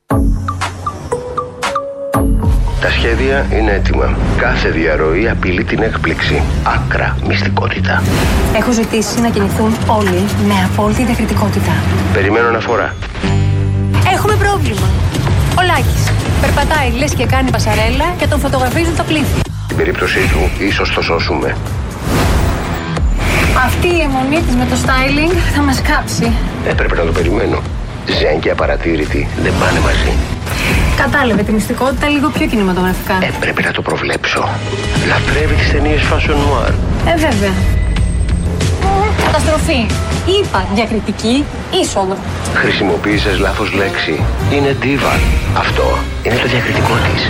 Τα σχέδια είναι έτοιμα. Κάθε διαρροή απειλεί την έκπληξη. Άκρα μυστικότητα.
Έχω ζητήσει να κινηθούν όλοι με απόλυτη διακριτικότητα.
Περιμένω αναφορά.
Έχουμε πρόβλημα. Ο Λάκης περπατάει λες και κάνει πασαρέλα και τον φωτογραφίζουν τα πλήθη.
Την περίπτωσή του ίσως το σώσουμε.
Αυτή η αιμονή της με το styling θα μας κάψει.
Έπρεπε να το περιμένω. Ζέν και απαρατήρητη δεν πάνε μαζί.
Κατάλαβε τη μυστικότητα λίγο πιο κινηματογραφικά.
Έπρεπε να το προβλέψω. Λατρεύει τις ταινίες fashion noir.
Ε, βέβαια. Καταστροφή. Είπα διακριτική είσοδο.
Χρησιμοποίησες λάθος λέξη. Είναι diva. Αυτό είναι το διακριτικό της.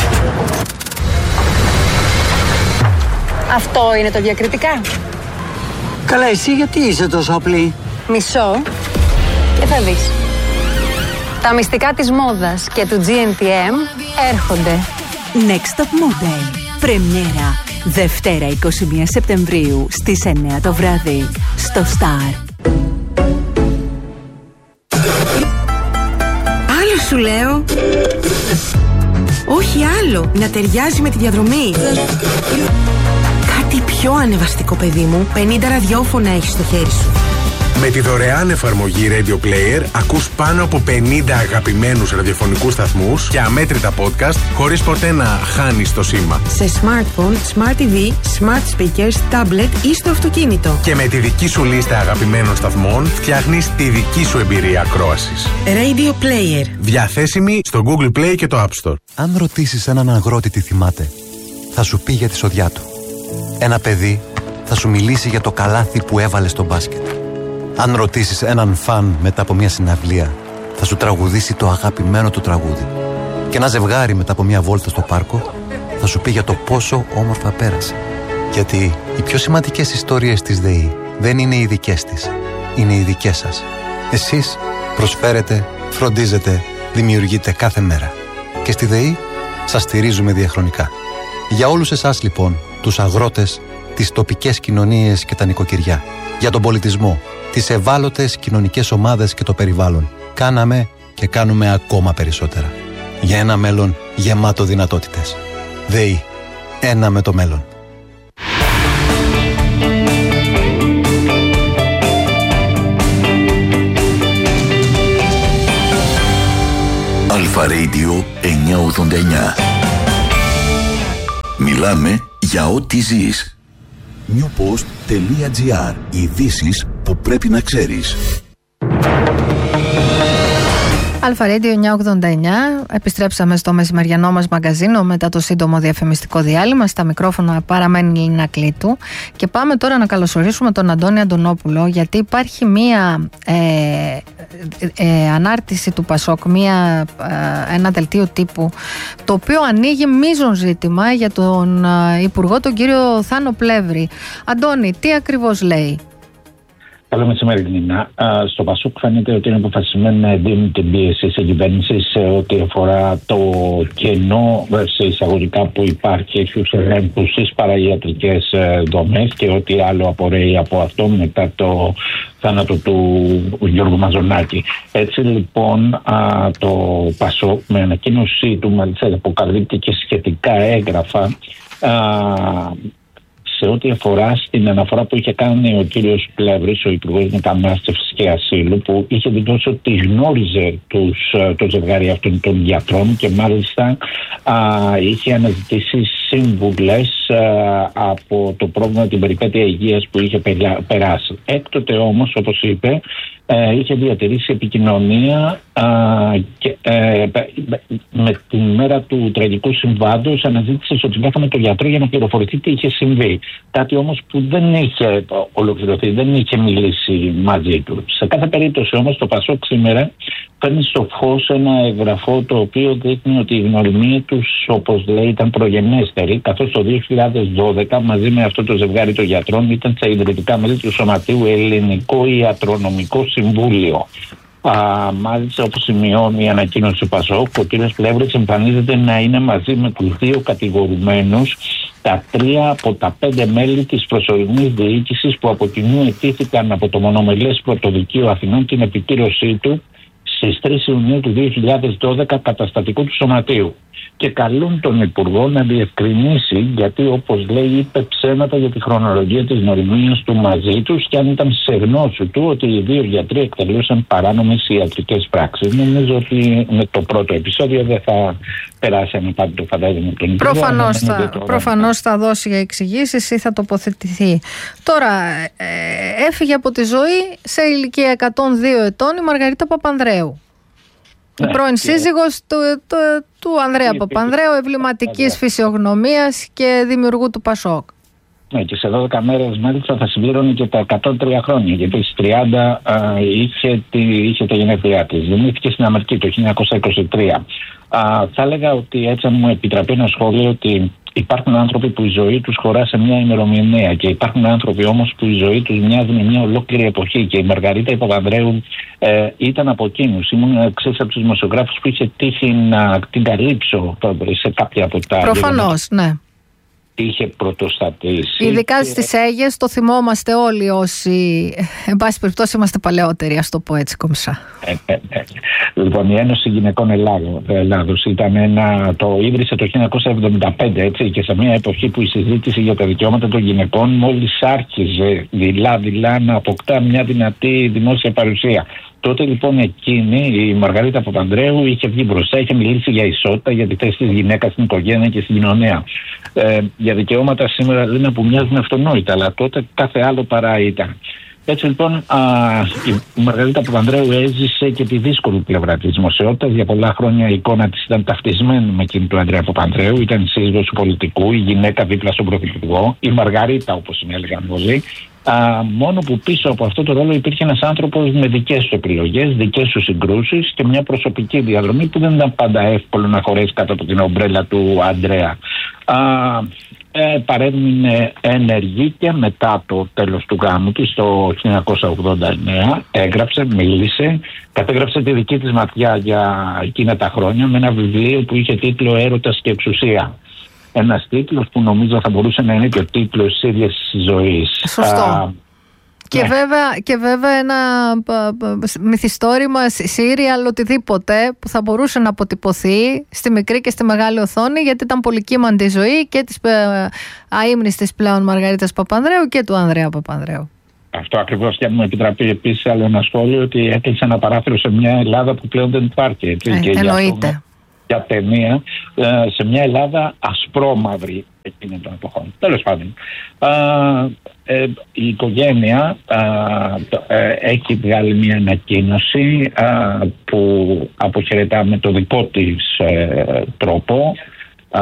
Αυτό είναι το διακριτικά.
Καλά, εσύ γιατί είσαι τόσο απλή?
Μισό και θα δεις. Τα μυστικά της μόδας και του τζι εν τι εμ έρχονται.
Next Top Model. Πρεμιέρα. Δευτέρα εικοστή πρώτη Σεπτεμβρίου στις εννιά το βράδυ. Στο Star.
Άλλο σου λέω. Όχι άλλο. Να ταιριάζει με τη διαδρομή. Κάτι πιο ανεβαστικό, παιδί μου. πενήντα ραδιόφωνα έχεις στο χέρι σου.
Με τη δωρεάν εφαρμογή Radio Player ακούς πάνω από πενήντα αγαπημένους ραδιοφωνικούς σταθμούς και αμέτρητα podcast χωρίς ποτέ να χάνεις το σήμα.
Σε smartphone, smart τι βι, smart speakers, tablet ή στο αυτοκίνητο.
Και με τη δική σου λίστα αγαπημένων σταθμών φτιάχνεις τη δική σου εμπειρία ακρόασης.
Radio Player.
Διαθέσιμη στο Google Play και το App Store.
Αν ρωτήσεις έναν αγρότη τι θυμάται, θα σου πει για τη σοδιά του. Ένα παιδί θα σου μιλήσει για το καλάθι που έβαλε στο μπάσκετ. Αν ρωτήσεις έναν φαν μετά από μια συναυλία, θα σου τραγουδήσει το αγαπημένο του τραγούδι. Και ένα ζευγάρι μετά από μια βόλτα στο πάρκο, θα σου πει για το πόσο όμορφα πέρασε. Γιατί οι πιο σημαντικές ιστορίες της ΔΕΗ δεν είναι οι δικές της, είναι οι δικές σας. Εσείς προσφέρετε, φροντίζετε, δημιουργείτε κάθε μέρα. Και στη ΔΕΗ σας στηρίζουμε διαχρονικά. Για όλους εσάς λοιπόν, τους αγρότες, τις τοπικές κοινωνίες και τα νοικοκυριά, για τον πολιτισμό, τις ευάλωτες κοινωνικές ομάδες και το περιβάλλον, κάναμε και κάνουμε ακόμα περισσότερα. Για ένα μέλλον γεμάτο δυνατότητες. ΔΕΗ. Ένα με το μέλλον.
Αλφα Radio εννιακόσια ογδόντα εννιά. Μιλάμε για ό,τι ζεις. newpost.gr. Ειδήσεις που πρέπει να ξέρεις.
Αλφα Radio εννιακόσια ογδόντα εννιά. Επιστρέψαμε στο μεσημεριανό μας μαγκαζίνο μετά το σύντομο διαφημιστικό διάλειμμα. Στα μικρόφωνα παραμένει η Λίνα Κλήτου. Και πάμε τώρα να καλωσορίσουμε τον Αντώνη Αντωνόπουλο, γιατί υπάρχει μία ε, ε, ανάρτηση του Πασόκ, μία, ε, ένα δελτίο τύπου, το οποίο ανοίγει μείζον ζήτημα για τον ε, Υπουργό, τον κύριο Θάνο Πλεύρη. Αντώνη, τι ακριβώς λέει?
Καλό μεσημέρι, Νίνα. Στο Πασόκ φαίνεται ότι είναι αποφασισμένοι να δίνουν την πίεση σε κυβέρνηση σε ό,τι αφορά το κενό σε εισαγωγικά που υπάρχει στους ελέγχους στις παραγιατρικές δομές και ό,τι άλλο απορρέει από αυτό μετά το θάνατο του Γιώργου Μαζονάκη. Έτσι λοιπόν το Πασόκ με ανακοίνωσή του μάλιστα αποκαλύπτει και σχετικά έγγραφα σε ό,τι αφορά στην αναφορά που είχε κάνει ο κύριος Πλεύρης, ο Υπουργός Μετανάστευσης και Ασύλου, που είχε δηλώσει ότι γνώριζε τους, το ζευγάρι αυτών των γιατρών και μάλιστα α, είχε αναζητήσει σύμβουλες α, από το πρόβλημα την περιπέτεια υγείας που είχε περάσει. Έκτοτε όμως, όπως είπε, ε, είχε διατηρήσει επικοινωνία α, και, ε, με την μέρα του τραγικού συμβάντος, αναζήτησε στο τηλέφωνο τον γιατρό για να πληροφορηθεί τι είχε συμβεί. Κάτι όμως που δεν είχε ολοκληρωθεί, δεν είχε μιλήσει μαζί του. Σε κάθε περίπτωση όμως το Πασόκ σήμερα φέρνει στο φως ένα εγγραφό το οποίο δείχνει ότι η γνωριμία τους, όπως λέει, ήταν προγενέστερη, καθώς το δύο χιλιάδες δώδεκα μαζί με αυτό το ζευγάρι των γιατρών ήταν στα ιδρυτικά μέλη του Σωματείου Ελληνικό Ιατρονομικό Συμβούλιο. Α, μάλιστα, όπως σημειώνει η ανακοίνωση του Πασόκ, ο κ. Πλεύρης εμφανίζεται να είναι μαζί με τους δύο κατηγορουμένους τα τρία από τα πέντε μέλη της προσωρινής διοίκησης που από κοινού αιτήθηκαν από το μονομελές Πρωτοδικείο Αθηνών την επικύρωσή του στις τρεις Ιουνίου του δύο χιλιάδες δώδεκα καταστατικού του Σωματείου, και καλούν τον Υπουργό να διευκρινίσει γιατί, όπως λέει, είπε ψέματα για τη χρονολογία της γνωριμίας του μαζί τους και αν ήταν σε γνώση του ότι οι δύο γιατροί εκτελούσαν παράνομες ιατρικές πράξεις. Νομίζω ότι με το πρώτο επεισόδιο δεν θα περάσει ανεπάντητο, φαντάζομαι, τον Υπουργό.
Προφανώς θα, προφανώς θα δώσει εξηγήσεις ή θα τοποθετηθεί. Τώρα, ε, έφυγε από τη ζωή σε ηλικία εκατόν δύο ετών η Μαργαρίτα Παπανδρέου. Η ναι, πρώην και... σύζυγος του, του, του Ανδρέα Παπανδρέου, εμβληματικής φυσιογνωμίας και δημιουργού του Πασόκ.
Ναι, και σε δώδεκα μέρες μάλιστα θα συμπλήρωνε και τα εκατόν τρία χρόνια, γιατί στις τριάντα α, είχε, τη, είχε τα γενέθλιά της. Γεννήθηκε στην Αμερική το χίλια εννιακόσια είκοσι τρία. Α, θα έλεγα ότι, έτσι αν μου επιτραπεί ένα σχόλιο, ότι υπάρχουν άνθρωποι που η ζωή τους χωρά σε μια ημερομηνία και υπάρχουν άνθρωποι όμως που η ζωή τους μοιάζει με μια ολόκληρη εποχή, και η Μαργαρίτα Παπανδρέου ε, ήταν από εκείνους. Ήμουν εξής από τους δημοσιογράφους που είχε τύχει να την καλύψω σε κάποια από τα...
Προφανώς, ναι.
Είχε πρωτοστατήσει.
Ειδικά
και...
στις Αίγες το θυμόμαστε όλοι όσοι, εν πάση περιπτώσει, είμαστε παλαιότεροι, ας το πω έτσι κομψά.
Ε, ε, ε. Λοιπόν, η Ένωση Γυναικών Ελλάδος ήταν ένα, το ίδρυσε το χίλια εννιακόσια εβδομήντα πέντε, έτσι, και σε μια εποχή που η συζήτηση για τα δικαιώματα των γυναικών μόλις άρχιζε δειλά-δειλά να αποκτά μια δυνατή δημόσια παρουσία. Τότε λοιπόν εκείνη, η Μαργαρίτα Παπανδρέου, είχε βγει μπροστά, είχε μιλήσει για ισότητα, για τη θέση της γυναίκας στην οικογένεια και στην κοινωνία. Ε, για δικαιώματα σήμερα λένε που μοιάζουν αυτονόητα, αλλά τότε κάθε άλλο παρά ήταν. Έτσι λοιπόν, α, η Μαργαρίτα Παπανδρέου έζησε και τη δύσκολη πλευρά της δημοσιότητας. Για πολλά χρόνια η εικόνα της ήταν ταυτισμένη με εκείνη του Ανδρέα Παπανδρέου. Ήταν σύζυγος του πολιτικού, η γυναίκα δίπλα στον πρωθυπουργό, η Μαργαρίτα, όπως την έλεγαν όλοι. Α, μόνο που πίσω από αυτό το ρόλο υπήρχε ένας άνθρωπος με δικές του επιλογές, δικές του συγκρούσεις και μια προσωπική διαδρομή που δεν ήταν πάντα εύκολο να χωρέσει κάτω από την ομπρέλα του Ανδρέα. Α, ε, παρέμεινε ενεργή και μετά το τέλος του γάμου της το χίλια εννιακόσια ογδόντα εννέα. Έγραψε, μίλησε, κατέγραψε τη δική της ματιά για εκείνα τα χρόνια με ένα βιβλίο που είχε τίτλο «Έρωτας και εξουσία». Ένας τίτλος που νομίζω θα μπορούσε να είναι και ο τίτλος της ίδιας της ζωής.
Σωστό. Α, και,
ναι.
βέβαια, και βέβαια ένα μυθιστόρημα, σύριαλ, οτιδήποτε που θα μπορούσε να αποτυπωθεί στη μικρή και στη μεγάλη οθόνη, γιατί ήταν πολυκύμαντη η ζωή και της αείμνηστης πλέον Μαργαρίτας Παπανδρέου και του Ανδρέα Παπανδρέου.
Αυτό ακριβώς, και αν μου επιτραπεί επίσης άλλο ένα σχόλιο, ότι έκλεισε ένα παράθυρο σε μια Ελλάδα που πλέον δεν υπάρχει. Έτσι,
ε,
και
εννοείται.
Για ταινία σε μια Ελλάδα ασπρόμαυρη εκείνη των εποχών. Τέλος πάντων, ε, η οικογένεια α, ε, έχει βγάλει μια ανακοίνωση α, που αποχαιρετά με το δικό της ε, τρόπο α,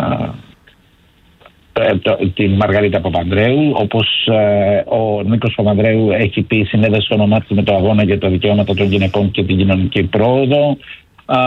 ε, το, την Μαργαρίτα Παπανδρέου, όπως ε, ο Νίκος Παπανδρέου έχει πει, συνέδεσε το όνομά της με το αγώνα για τα δικαιώματα των γυναικών και την κοινωνική πρόοδο. Α,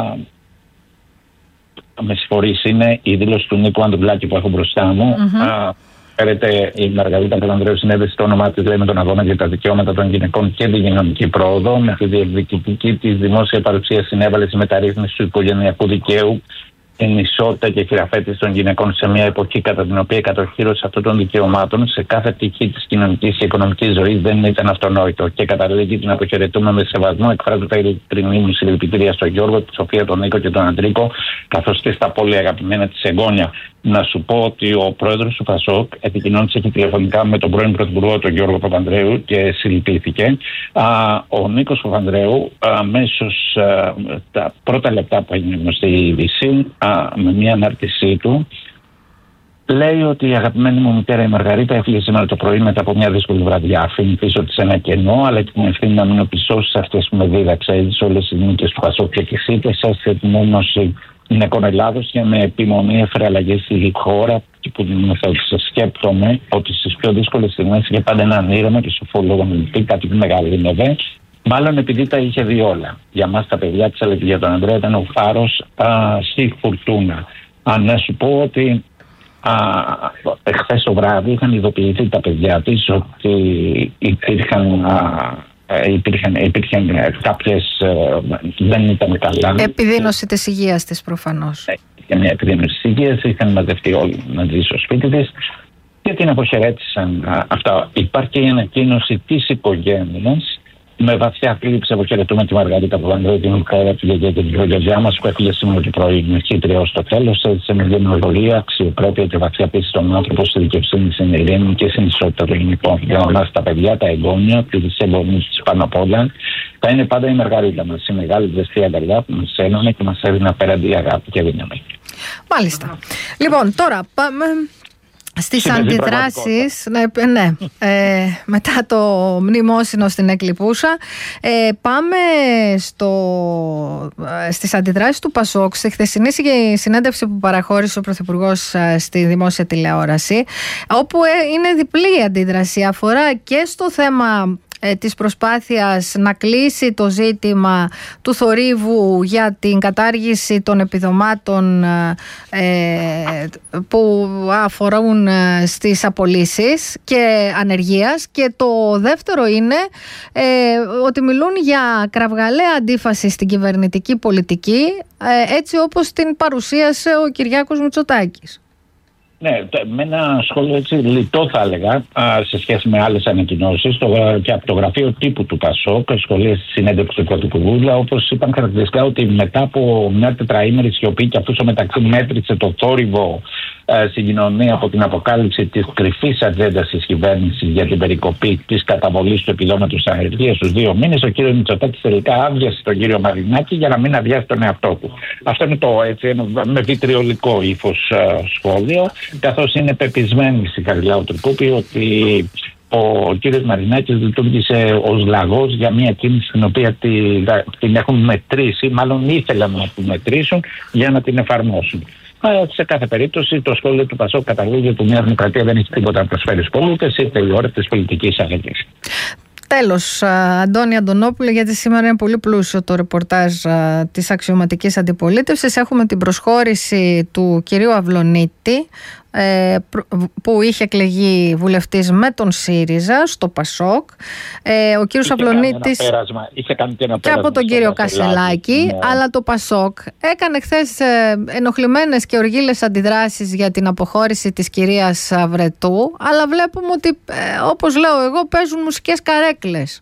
με συγχωρείς, είναι η δήλωση του Νίκου Ανδρουλάκη που έχω μπροστά μου. Φέρετε, η Μαργαρίτα Παπανδρέου συνέδεσε το όνομά της, λέει, με τον αγώνα για τα δικαιώματα των γυναικών και την κοινωνική πρόοδο. Με τη διεκδικητική της δημόσια παρουσία συνέβαλε στη μεταρρύθμιση του οικογενειακού δικαίου, την ισότητα και χειραφέτηση των γυναικών σε μια εποχή κατά την οποία η κατοχύρωση αυτών των δικαιωμάτων σε κάθε πτυχή της κοινωνικής και οικονομικής ζωής δεν ήταν αυτονόητο. Και καταλήγει την αποχαιρετούμε με σεβασμό. Εκφράζω τα ειλικρινή μου συλληπιτήρια στον Γιώργο, τη Σοφία, τον Νίκο και τον Αντρίκο, καθώς και στα πολύ αγαπημένα της εγγόνια. Να σου πω ότι ο πρόεδρος του Πασόκ επικοινώνησε και τηλεφωνικά με τον πρώην πρωθυπουργό, τον Γιώργο Παπανδρέου, και συλληπίθηκε. Α, ο Νίκος Παπανδρέου, αμέσως α, τα πρώτα λεπτά που έγινε γνωστή η είδηση, με μια ανάρτησή του, λέει ότι η αγαπημένη μου μητέρα η Μαργαρίτα έφυγε σήμερα το πρωί μετά από μια δύσκολη βραδιά. Αφήνει πίσω της ένα κενό, αλλά και την ευθύνη να μείνω πίσω σε αυτές που με δίδαξε. Έζησε όλες τις νίκες του Πασόκ και τη σύντεσσα σε την Ένωση Γυναικών Ελλάδος και με επιμονή έφερε αλλαγές στη χώρα, και που θα σκέπτομαι ότι στις πιο δύσκολες στιγμές είχε πάντα έναν ήρεμο και σοφό λόγο μιλητή, κάτι που μεγαλύνευε. Μάλλον επειδή τα είχε δει όλα. Για μας τα παιδιά της, αλλά και για τον Ανδρέα ήταν ο φάρος α, στη φουρτούνα. Αν να σου πω ότι εχθές το βράδυ είχαν ειδοποιηθεί τα παιδιά της ότι υπήρχαν, α, υπήρχαν, υπήρχαν κάποιες, δεν ήταν καλά.
Επιδείνωση της υγείας της προφανώς.
Για μια επιδείνωση της υγείας, είχαν μαζευτεί όλοι να ζει στο σπίτι της και την αποχαιρέτησαν αυτά. Υπάρχει η ανακοίνωση της οικογένειας. Με βαθιά θλίψη αποχαιρετούμε τη Μαργαρίτα Παπανδρέου, την Μικαέλα Πηγαγιά και την γιαγιά μας που έφυγε σήμερα το πρωί με χύτρια ως το τέλος. Έτσι με γενναιοδορία, αξιοπρέπεια και βαθιά πίστη στον άνθρωπο στη δικαιοσύνη, στην ειρήνη και στην ισότητα των γυναικών. Για εμάς τα παιδιά, τα εγγόνια, τις εγγονείς της πάνω απ' όλα, θα είναι πάντα η Μαργαρίτα μας. Η μεγάλη ζεστή αγκαλιά που μας ένωνε και μας έδινε απέναντι αγάπη και δύναμη.
Μάλιστα. Λοιπόν, τώρα πάμε στις αντιδράσεις, ναι, ναι ε, μετά το μνημόσυνο στην Εκλιπούσα, ε, πάμε στο, ε, στις αντιδράσεις του Πασόκ στη χθεσινή συνέντευξη που παραχώρησε ο Πρωθυπουργός ε, στη δημόσια τηλεόραση, όπου ε, είναι διπλή η αντίδραση, αφορά και στο θέμα ε, της προσπάθειας να κλείσει το ζήτημα του θορύβου για την κατάργηση των επιδομάτων ε, που αφορούν στις απολύσεις και ανεργίας, και το δεύτερο είναι ε, ότι μιλούν για κραυγαλαία αντίφαση στην κυβερνητική πολιτική, ε, έτσι όπως την παρουσίασε ο Κυριάκος Μητσοτάκης.
Ναι, με ένα σχόλιο έτσι λιτό θα έλεγα σε σχέση με άλλες ανακοινώσεις και από το γραφείο τύπου του Πασόκ, σχολεία στη συνέντευξη του Πρωθυπουργού, όπως είπαν χαρακτηριστικά ότι μετά από μια τετραήμερη σιωπή και αυτού στο μεταξύ μέτρησε το θόρυβο στην κοινωνία από την αποκάλυψη της κρυφής ατζέντας της κυβέρνησης για την περικοπή της καταβολής του επιδόματος ανεργίας στους δύο μήνες, ο κύριος Μητσοτάκης τελικά άδειασε τον κύριο Μαρινάκη για να μην αδειάσει τον εαυτό του. Αυτό είναι το έτσι, ένα, με βιτριολικό ύφος σχόλιο, καθώς είναι πεπισμένη στη Χαριλάου Τρικούπη ότι ο κύριος Μαρινάκης λειτουργήσε ως λαγός για μια κίνηση την οποία την, την έχουν μετρήσει, μάλλον ήθελαν να την μετρήσουν για να την εφαρμόσουν. Σε κάθε περίπτωση, το σχόλιο του Πασόκ καταλήγει ότι μια δημοκρατία δεν έχει τίποτα να προσφέρει στους πολίτες, ήρθε η ώρα της πολιτικής αλλαγής.
Τέλος, Αντώνη Αντωνόπουλε, γιατί σήμερα είναι πολύ πλούσιο το ρεπορτάζ της αξιωματικής αντιπολίτευσης. Έχουμε την προσχώρηση του κυρίου Αυλωνίτη, που είχε εκλεγεί βουλευτής με τον ΣΥΡΙΖΑ στο Πασόκ. Ο κύριος Αυλωνίτης
είχε κάνει και, ένα
και από τον κύριο Κασελάκη, ναι. Αλλά το Πασόκ έκανε χθες ενοχλημένες και οργίλες αντιδράσεις για την αποχώρηση της κυρίας Βρετού, αλλά βλέπουμε ότι, όπως λέω εγώ, παίζουν μουσικές καρέκλες.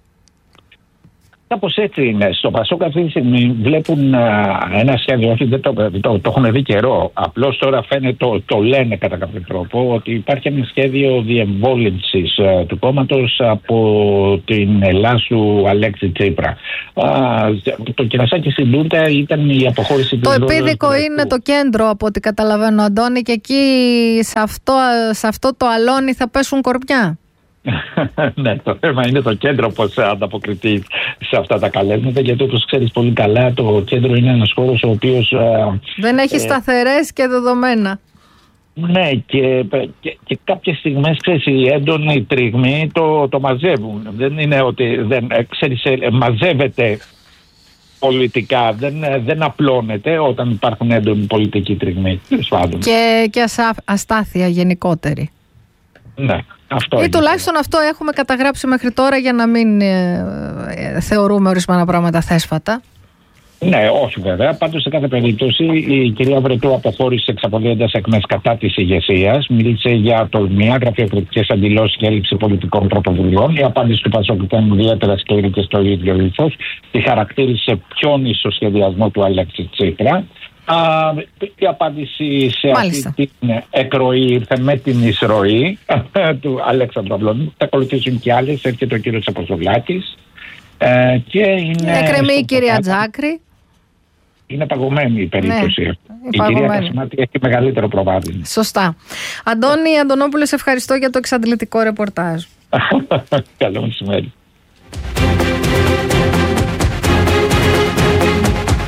Κάπως έτσι είναι. Στο Πασόκ αυτή τη στιγμή βλέπουν α, ένα σχέδιο, όχι δεν το, το, το, το έχουν δει καιρό. Απλώς τώρα φαίνεται, το, το λένε κατά κάποιο τρόπο, ότι υπάρχει ένα σχέδιο διεμβόλυνσης α, του κόμματος από την Ελλάσου Αλέξη Τσίπρα. Α, το κερασάκι στην τούρτα ήταν η αποχώρηση του.
Το επίδικο είναι το κέντρο, από ό,τι καταλαβαίνω, Αντώνη, και εκεί σε αυτό, σε αυτό το αλόνι θα πέσουν κορμιά.
Ναι, το θέμα είναι το κέντρο πώς ανταποκριθεί σε αυτά τα καλέσματα, γιατί όπως ξέρεις πολύ καλά το κέντρο είναι ένας χώρος ο οποίος
δεν έχει ε, σταθερές και δεδομένα.
Ναι, και, και, και κάποιες στιγμές, ξέρεις, οι έντονοι τριγμοί το, το μαζεύουν. Δεν είναι ότι δεν, ξέρεις, μαζεύεται πολιτικά, δεν, δεν απλώνεται όταν υπάρχουν έντονοι πολιτικοί τριγμοί.
Και, και ασά, αστάθεια γενικότερη.
Ναι. Αυτό
ή τουλάχιστον αυτό έχουμε καταγράψει μέχρι τώρα, για να μην ε, ε, θεωρούμε ορισμένα πράγματα θέσφατα.
Ναι, όχι βέβαια. Πάντως σε κάθε περίπτωση η κυρία Βρετού αποχώρησε εξαπολύοντας εκμές κατά της ηγεσίας. Μίλησε για τολμία, γραφειοκρατικές αντιλώσεις και έλλειψη πολιτικών πρωτοβουλειών. Η απάντηση του Πασόκ ήταν ιδιαίτερα σκληρή και στο ίδιο ύφος. Τη χαρακτήρισε ποιον ισοσχεδιασμό του Αλέξη Τσίπρα. Α, η απάντηση σε
Μάλιστα.
αυτή την εκροή ήρθε με την εισρωή του Αλέξανδρου Αυλωνίτη. Θα ακολουθήσουν και άλλες, έρχεται ο κύριος Αποστολάκης. Ε, και είναι
εκκρεμεί η κυρία Τζάκρη.
Είναι παγωμένη η περίπτωση.
Ναι,
η κυρία Κασιμάτη έχει μεγαλύτερο προβάδισμα.
Σωστά. Αντώνη Αντωνόπουλε, σε ευχαριστώ για το εξαντλητικό ρεπορτάζ.
Καλό μεσημέρι.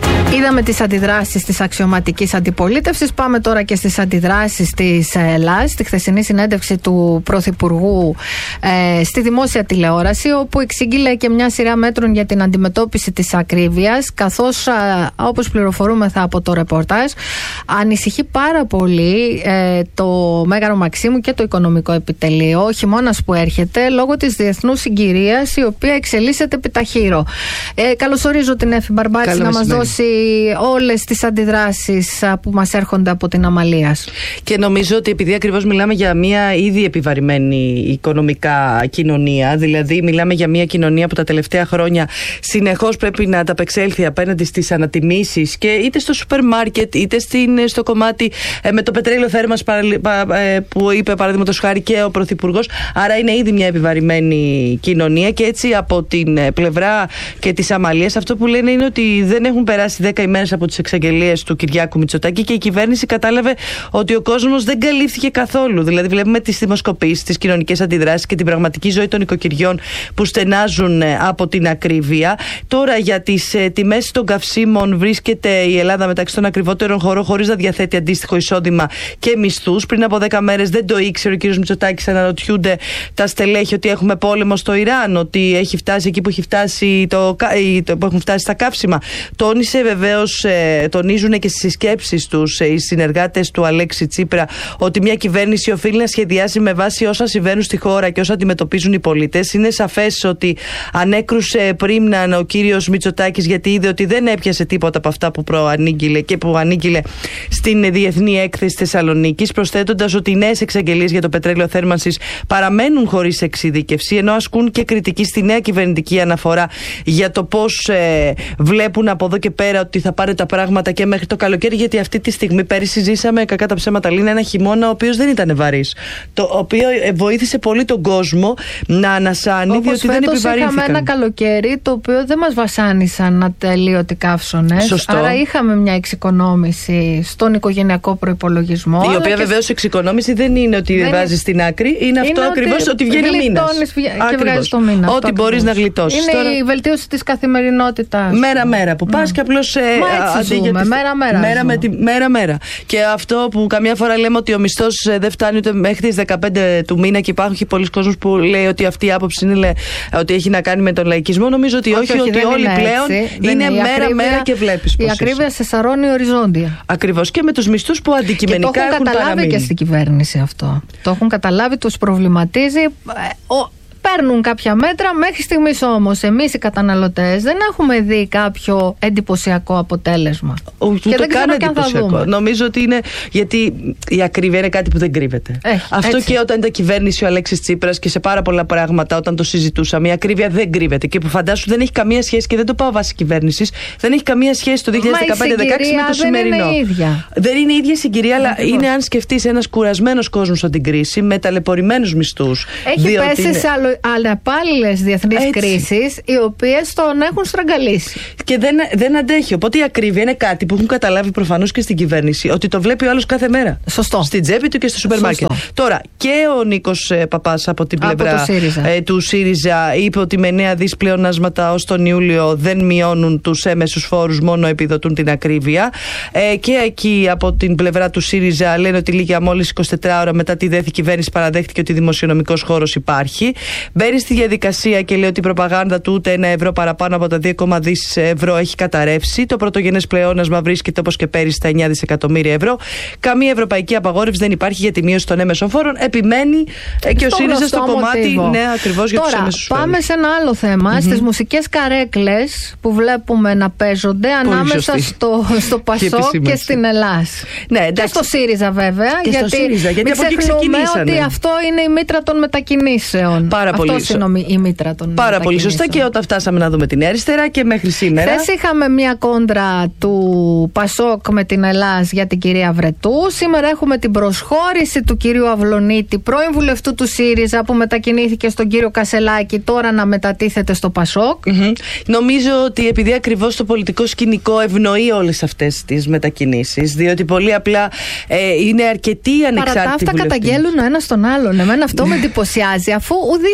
Είδαμε τις αντιδράσεις της αξιωματικής αντιπολίτευσης. Πάμε τώρα και στις αντιδράσεις της Ελλάδας, στη χθεσινή συνέντευξη του Πρωθυπουργού ε, στη δημόσια τηλεόραση, όπου εξήγηλε και μια σειρά μέτρων για την αντιμετώπιση της ακρίβειας, καθώς, ε, όπως πληροφορούμεθα από το ρεπορτάζ, ανησυχεί πάρα πολύ ε, το Μέγαρο Μαξίμου και το Οικονομικό Επιτελείο, ο χειμώνας που έρχεται, λόγω της διεθνούς συγκυρίας, η οποία εξελίσσεται επιταχύρω. Ε, καλωσορίζω την Έφη Μπαρμπάτση να μας δώσει όλες τις αντιδράσεις που μας έρχονται από την Αμαλίας.
Και νομίζω ότι επειδή ακριβώς μιλάμε για μια ήδη επιβαρημένη οικονομικά κοινωνία, δηλαδή μιλάμε για μια κοινωνία που τα τελευταία χρόνια συνεχώς πρέπει να ανταπεξέλθει απέναντι στις ανατιμήσεις, και είτε στο σούπερ μάρκετ είτε στην, στο κομμάτι ε, με το πετρέλαιο θέρμανσης ε, που είπε παραδείγματος χάρη και ο Πρωθυπουργός. Άρα είναι ήδη μια επιβαρημένη κοινωνία, και έτσι από την πλευρά και της Αμαλίας αυτό που λένε είναι ότι δεν έχουν περάσει δέκα ημέρες από τις εξαγγελίες του Κυριάκου Μητσοτάκη και η κυβέρνηση κατάλαβε ότι ο κόσμος δεν καλύφθηκε καθόλου. Δηλαδή, βλέπουμε τις δημοσκοπήσεις, τις κοινωνικές αντιδράσεις και την πραγματική ζωή των οικοκυριών που στενάζουν από την ακρίβεια. Τώρα, για τις ε, τιμές των καυσίμων, βρίσκεται η Ελλάδα μεταξύ των ακριβότερων χωρών, χωρίς να διαθέτει αντίστοιχο εισόδημα και μισθούς. Πριν από δέκα μέρες δεν το ήξερε ο κ. Μητσοτάκης. Αναρωτιούνται τα στελέχη ότι έχουμε πόλεμο στο Ιράν, ότι έχει φτάσει εκεί που, έχει φτάσει το, που έχουν φτάσει τα καύσιμα. Τόνισε βεβαίως, ε, τονίζουν και στις συσκέψεις τους ε, οι συνεργάτες του Αλέξη Τσίπρα, ότι μια κυβέρνηση οφείλει να σχεδιάσει με βάση όσα συμβαίνουν στη χώρα και όσα αντιμετωπίζουν οι πολίτες. Είναι σαφές ότι ανέκρουσε πρίμναν ο κύριος Μητσοτάκης, γιατί είδε ότι δεν έπιασε τίποτα από αυτά που προανήγγειλε και που ανήγγειλε στην Διεθνή Έκθεση Θεσσαλονίκης, προσθέτοντας ότι οι νέες εξαγγελίες για το πετρέλαιο θέρμανσης παραμένουν χωρίς εξειδικευσή, ενώ ασκούν και κριτική στη νέα κυβερνητική αναφορά για το πώς ε, βλέπουν από εδώ και πέρα ότι θα πάρει τα πράγματα και μέχρι το καλοκαίρι. Γιατί αυτή τη στιγμή, πέρυσι ζήσαμε, κακά τα ψέματα λένε, ένα χειμώνα ο οποίος δεν ήταν βαρύς. Το οποίο βοήθησε πολύ τον κόσμο να ανασάνει, διότι δεν επιβαρύνθηκαν.
Είχαμε ένα καλοκαίρι το οποίο δεν μας βασάνισαν ατελείωτοι καύσονες.
Σωστό.
Άρα είχαμε μια εξοικονόμηση στον οικογενειακό προϋπολογισμό.
Η οποία βεβαίως εξοικονόμηση δεν είναι ότι δεν βάζεις στην άκρη, είναι αυτό ακριβώς, ότι βγαίνει ο μήνας.
Και βγάζεις το μήνα.
Ό,τι μπορείς να γλιτώσεις.
Είναι Τώρα... η βελτίωση της καθημερινότητας.
Μέρα-μέρα που πας, mm. και απλώς.
Μέρα-μέρα.
Μέρα με τη μέρα-μέρα. Και αυτό που καμιά φορά λέμε ότι ο μισθός δεν φτάνει ούτε μέχρι τις δεκαπέντε του μήνα, και υπάρχουν και πολλοί κόσμος που λέει ότι αυτή η άποψη είναι ότι έχει να κάνει με τον λαϊκισμό. Νομίζω ότι όχι, όχι, όχι ότι όλοι πλέον είναι μέρα-μέρα και βλέπεις.
Η ακρίβεια σε σαρώνει οριζόντια.
Ακριβώς. Και με τους μισθούς που αντικειμενικά
και το έχουν,
έχουν
καταλάβει
παραμείνει.
Και στην κυβέρνηση αυτό. Το έχουν καταλάβει, τους προβληματίζει. Ο... Παίρνουν κάποια μέτρα, μέχρι στιγμής όμως εμείς οι καταναλωτές δεν έχουμε δει κάποιο εντυπωσιακό αποτέλεσμα.
Ούτε
και δεν ξέρω και αν θα δούμε.
Νομίζω ότι είναι, γιατί η ακρίβεια είναι κάτι που δεν κρύβεται. Ε, Αυτό έτσι. Και όταν ήταν κυβέρνηση ο Αλέξης Τσίπρας και σε πάρα πολλά πράγματα όταν το συζητούσαμε, η ακρίβεια δεν κρύβεται. Και που φαντάσου δεν έχει καμία σχέση, και δεν το πάω βάσει κυβέρνησης, δεν έχει καμία σχέση το δύο χιλιάδες δεκαπέντε δεκαέξι με το σημερινό.
Δεν είναι ίδια.
Δεν είναι η ίδια συγκυρία, αλλά είναι, αν σκεφτείς, ένας κουρασμένος κόσμος από την κρίση, με ταλαιπωρημένους μισθούς.
Έχει πέσει είναι... σε άλλο αλλεπάλληλες διεθνείς κρίσεις, οι οποίες τον έχουν στραγγαλίσει.
Και δεν, δεν αντέχει. Οπότε η ακρίβεια είναι κάτι που έχουν καταλάβει προφανώς και στην κυβέρνηση, ότι το βλέπει ο άλλος κάθε μέρα.
Σωστό.
Στην τσέπη του και στο σούπερ μάρκετ. Τώρα, και ο Νίκος ε, Παπάς από την πλευρά
από ΣΥΡΙΖΑ.
Ε, του ΣΥΡΙΖΑ είπε ότι με νέα δις πλεονάσματα ως τον Ιούλιο δεν μειώνουν τους έμεσους φόρους, μόνο επιδοτούν την ακρίβεια. Ε, και εκεί από την πλευρά του ΣΥΡΙΖΑ λένε ότι λίγα μόλις εικοσιτέσσερις ώρα μετά τη δέθη κυβέρνηση παραδέχτηκε ότι δημοσιονομικός χώρος υπάρχει. Μπαίνει στη διαδικασία και λέει ότι η προπαγάνδα του ούτε ένα ευρώ παραπάνω από τα δύο κόμμα δύο ευρώ έχει καταρρεύσει. Το πρωτογενές πλεόνασμα βρίσκεται όπως και πέρυσι στα εννιά δισεκατομμύρια ευρώ. Καμία ευρωπαϊκή απαγόρευση δεν υπάρχει για τη μείωση των έμεσων φόρων. Επιμένει ε, και ο ΣΥΡΙΖΑ στο κομμάτι, ναι, ακριβώς για τους έμεσους φόρους.
Πάμε σε ένα άλλο θέμα. Mm-hmm. Στις μουσικές καρέκλες που βλέπουμε να παίζονται ανάμεσα στο, στο Πασόκ και, και στην Ελλάς.
Ναι,
και στο ΣΥΡΙΖΑ βέβαια.
Και
γιατί
στο ΣΥΡΙΖΑ, γιατί
μην ξεχνούμε ότι αυτό είναι η μήτρα των μετακινήσεων.
Πάρα
αυτό
πολύ
είναι η μήτρα των
Πάρα πολύ σωστά. Και όταν φτάσαμε να δούμε την Νέα Αριστερά και μέχρι σήμερα.
Χθες είχαμε μια κόντρα του Πασόκ με την Ελλάς για την κυρία Βρετού. Σήμερα έχουμε την προσχώρηση του κυρίου Αυλονίτη, πρώην βουλευτού του ΣΥΡΙΖΑ, που μετακινήθηκε στον κύριο Κασελάκη, τώρα να μετατίθεται στο Πασόκ.
Mm-hmm. Νομίζω ότι επειδή ακριβώς το πολιτικό σκηνικό ευνοεί όλες αυτές τις μετακινήσεις, διότι πολύ απλά ε, είναι αρκετοί ανεξάρτητοι βουλευτές.
Παρά τα αυτά καταγγέλουν ο ένας τον άλλον. Εμένα αυτό με εντυπωσιάζει, αφού ουδής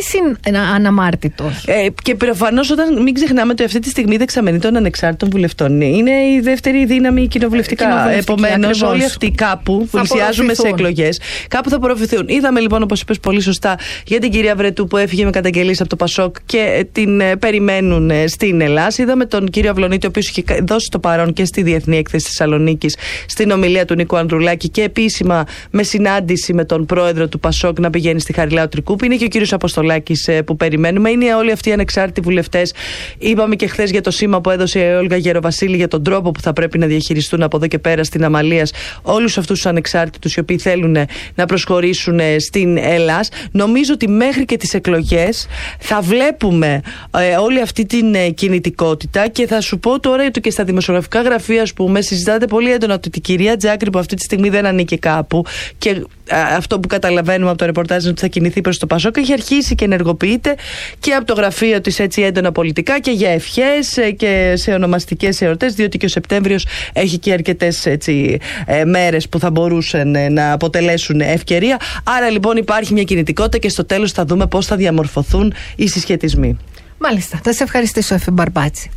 αναμάρτητος.
Ε, και προφανώς, όταν μην ξεχνάμε ότι αυτή τη στιγμή η δεξαμενή των ανεξάρτητων βουλευτών είναι η δεύτερη δύναμη κοινοβουλευτικά. Επομένως, όλοι αυτοί κάπου πλησιάζουμε σε εκλογές, κάπου θα απορροφηθούν. Είδαμε λοιπόν, όπως είπες πολύ σωστά, για την κυρία Βρετού που έφυγε με καταγγελίες από το Πασόκ και την περιμένουν στην Ελλάδα. Είδαμε τον κύριο Αυλωνίτη, ο οποίος είχε δώσει το παρόν και στη Διεθνή Έκθεση της Θεσσαλονίκης στην ομιλία του Νίκου Ανδρουλάκη και επίσημα με συνάντηση με τον πρόεδρο του Πασόκ να πηγαίνει στη Χαριλάου Τρικούπη. Είναι και ο κύριος Αποστολάκης που περιμένουμε. Είναι όλοι αυτοί οι ανεξάρτητοι βουλευτές. Είπαμε και χθες για το σήμα που έδωσε η Όλγα Γεροβασίλη για τον τρόπο που θα πρέπει να διαχειριστούν από εδώ και πέρα στην Αμαλίας όλους αυτούς τους ανεξάρτητους οι οποίοι θέλουν να προσχωρήσουν στην Ελλάδα. Νομίζω ότι μέχρι και τις εκλογές θα βλέπουμε ε, όλη αυτή την ε, κινητικότητα, και θα σου πω τώρα ότι και στα δημοσιογραφικά γραφεία, ας πούμε, συζητάτε πολύ έντονα ότι η κυρία Τζάκρη, που αυτή τη στιγμή δεν ανήκει κάπου, και ε, αυτό που καταλαβαίνουμε από το ρεπορτάζ είναι ότι θα κινηθεί προς το Πασόκ, έχει αρχίσει και ενεργοποιείται και από το γραφείο της έτσι έντονα πολιτικά και για ευχές ε, και σε ονομαστικές εορτές, διότι και ο Σεπτέμβριος έχει και αρκετές έτσι, ε, μέρες που θα μπορούσαν ε, να αποτελέσουν ευκαιρία. Άρα λοιπόν υπάρχει μια κινητικότητα και στο τέλος θα δούμε πώς θα διαμορφωθούν οι συσχετισμοί.
Μάλιστα. Θα σε ευχαριστήσω, Εφη Μπαρμπάτση.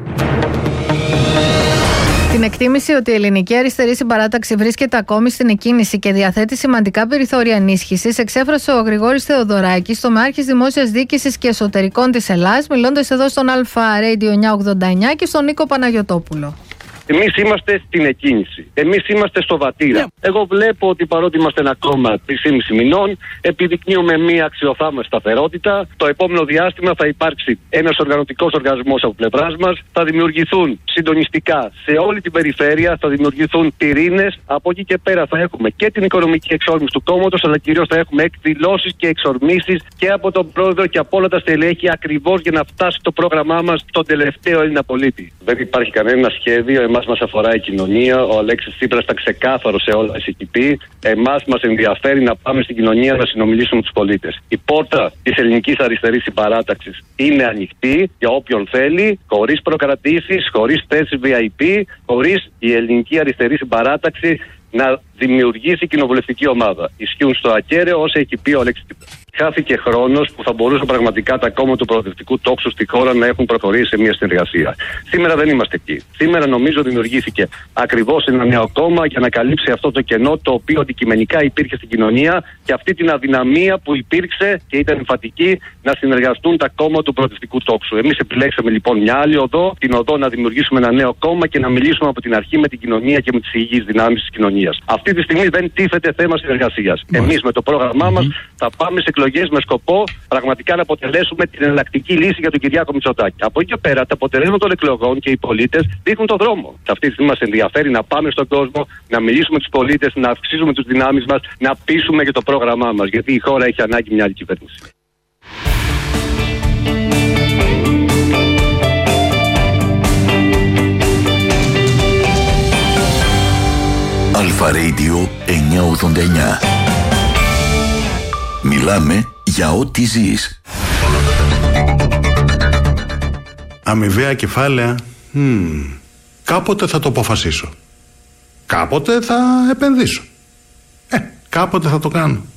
Την εκτίμηση ότι η ελληνική αριστερή συμπαράταξη βρίσκεται ακόμη στην εκκίνηση και διαθέτει σημαντικά περιθώρια ενίσχυσης, εξέφρασε ο Γρηγόρης Θεοδωράκης, τομεάρχης Δημόσιας Διοίκησης και Εσωτερικών της Ελλάδας, μιλώντας εδώ στον Αλφα Radio εννιακόσια ογδόντα εννιά και στον Νίκο Παναγιωτόπουλο.
Εμείς είμαστε στην εκκίνηση. Εμείς είμαστε στο βατήρα. Yeah. Εγώ βλέπω ότι παρότι είμαστε ένα κόμμα τρεις και μισό μηνών, επιδεικνύουμε μία αξιοθαύμαστη σταθερότητα. Το επόμενο διάστημα θα υπάρξει ένας οργανωτικός οργανισμός από πλευράς μας. Θα δημιουργηθούν συντονιστικά σε όλη την περιφέρεια, θα δημιουργηθούν πυρήνες. Από εκεί και πέρα θα έχουμε και την οικονομική εξόρμηση του κόμματος, αλλά κυρίως θα έχουμε εκδηλώσεις και εξορμήσεις και από τον πρόεδρο και από όλα τα στελέχη, ακριβώς για να φτάσει το πρόγραμμά μας στον τελευταίο Έλληνα πολίτη. Δεν υπάρχει κανένα σχέδιο. Εμάς μας αφορά η κοινωνία. Ο Αλέξης Τσίπρας ήταν ξεκάθαρο σε όλα έχει πει. Εμάς μας ενδιαφέρει να πάμε στην κοινωνία να συνομιλήσουμε με τους πολίτες. Η πόρτα της ελληνικής αριστερής συμπαράταξης είναι ανοιχτή για όποιον θέλει, χωρίς προκρατήσεις, χωρίς θέσεις βι άι πι, χωρίς η ελληνική αριστερή συμπαράταξη να δημιουργήσει κοινοβουλευτική ομάδα. Ισχύουν στο ακέραιο όσα έχει πει ο Αλέξης Τσίπρας. Χάθηκε χρόνος που θα μπορούσαν πραγματικά τα κόμματα του προοδευτικού τόξου στη χώρα να έχουν προχωρήσει σε μια συνεργασία. Σήμερα δεν είμαστε εκεί. Σήμερα νομίζω δημιουργήθηκε ακριβώς ένα νέο κόμμα για να καλύψει αυτό το κενό το οποίο αντικειμενικά υπήρχε στην κοινωνία και αυτή την αδυναμία που υπήρξε και ήταν εμφατική να συνεργαστούν τα κόμματα του προοδευτικού τόξου. Εμείς επιλέξαμε λοιπόν μια άλλη οδό, την οδό να δημιουργήσουμε ένα νέο κόμμα και να μιλήσουμε από την αρχή με την κοινωνία και με τις υγιείς δυνάμεις της κοινωνίας. Αυτή τη στιγμή δεν τίθεται θέμα συνεργασίας. Εμείς με το πρόγραμμά μας θα πάμε σε εκλογές με σκοπό πραγματικά να αποτελέσουμε την εναλλακτική λύση για τον Κυριάκο Μητσοτάκη. Από εκεί και πέρα, τα αποτελέσματα των εκλογών και οι πολίτες δείχνουν τον δρόμο. Σε αυτή τη στιγμή μας ενδιαφέρει να πάμε στον κόσμο, να μιλήσουμε με τους πολίτες, να αυξήσουμε τις δυνάμεις μας, να πείσουμε για το πρόγραμμά μας. Γιατί η χώρα έχει ανάγκη μια άλλη κυβέρνηση.
Αλφα Radio εννιακόσια ογδόντα εννιά. Μιλάμε για ό,τι ζεις.
Αμοιβαία κεφάλαια. Hmm. Κάποτε θα το αποφασίσω. Κάποτε θα επενδύσω. Ε, κάποτε θα το κάνω.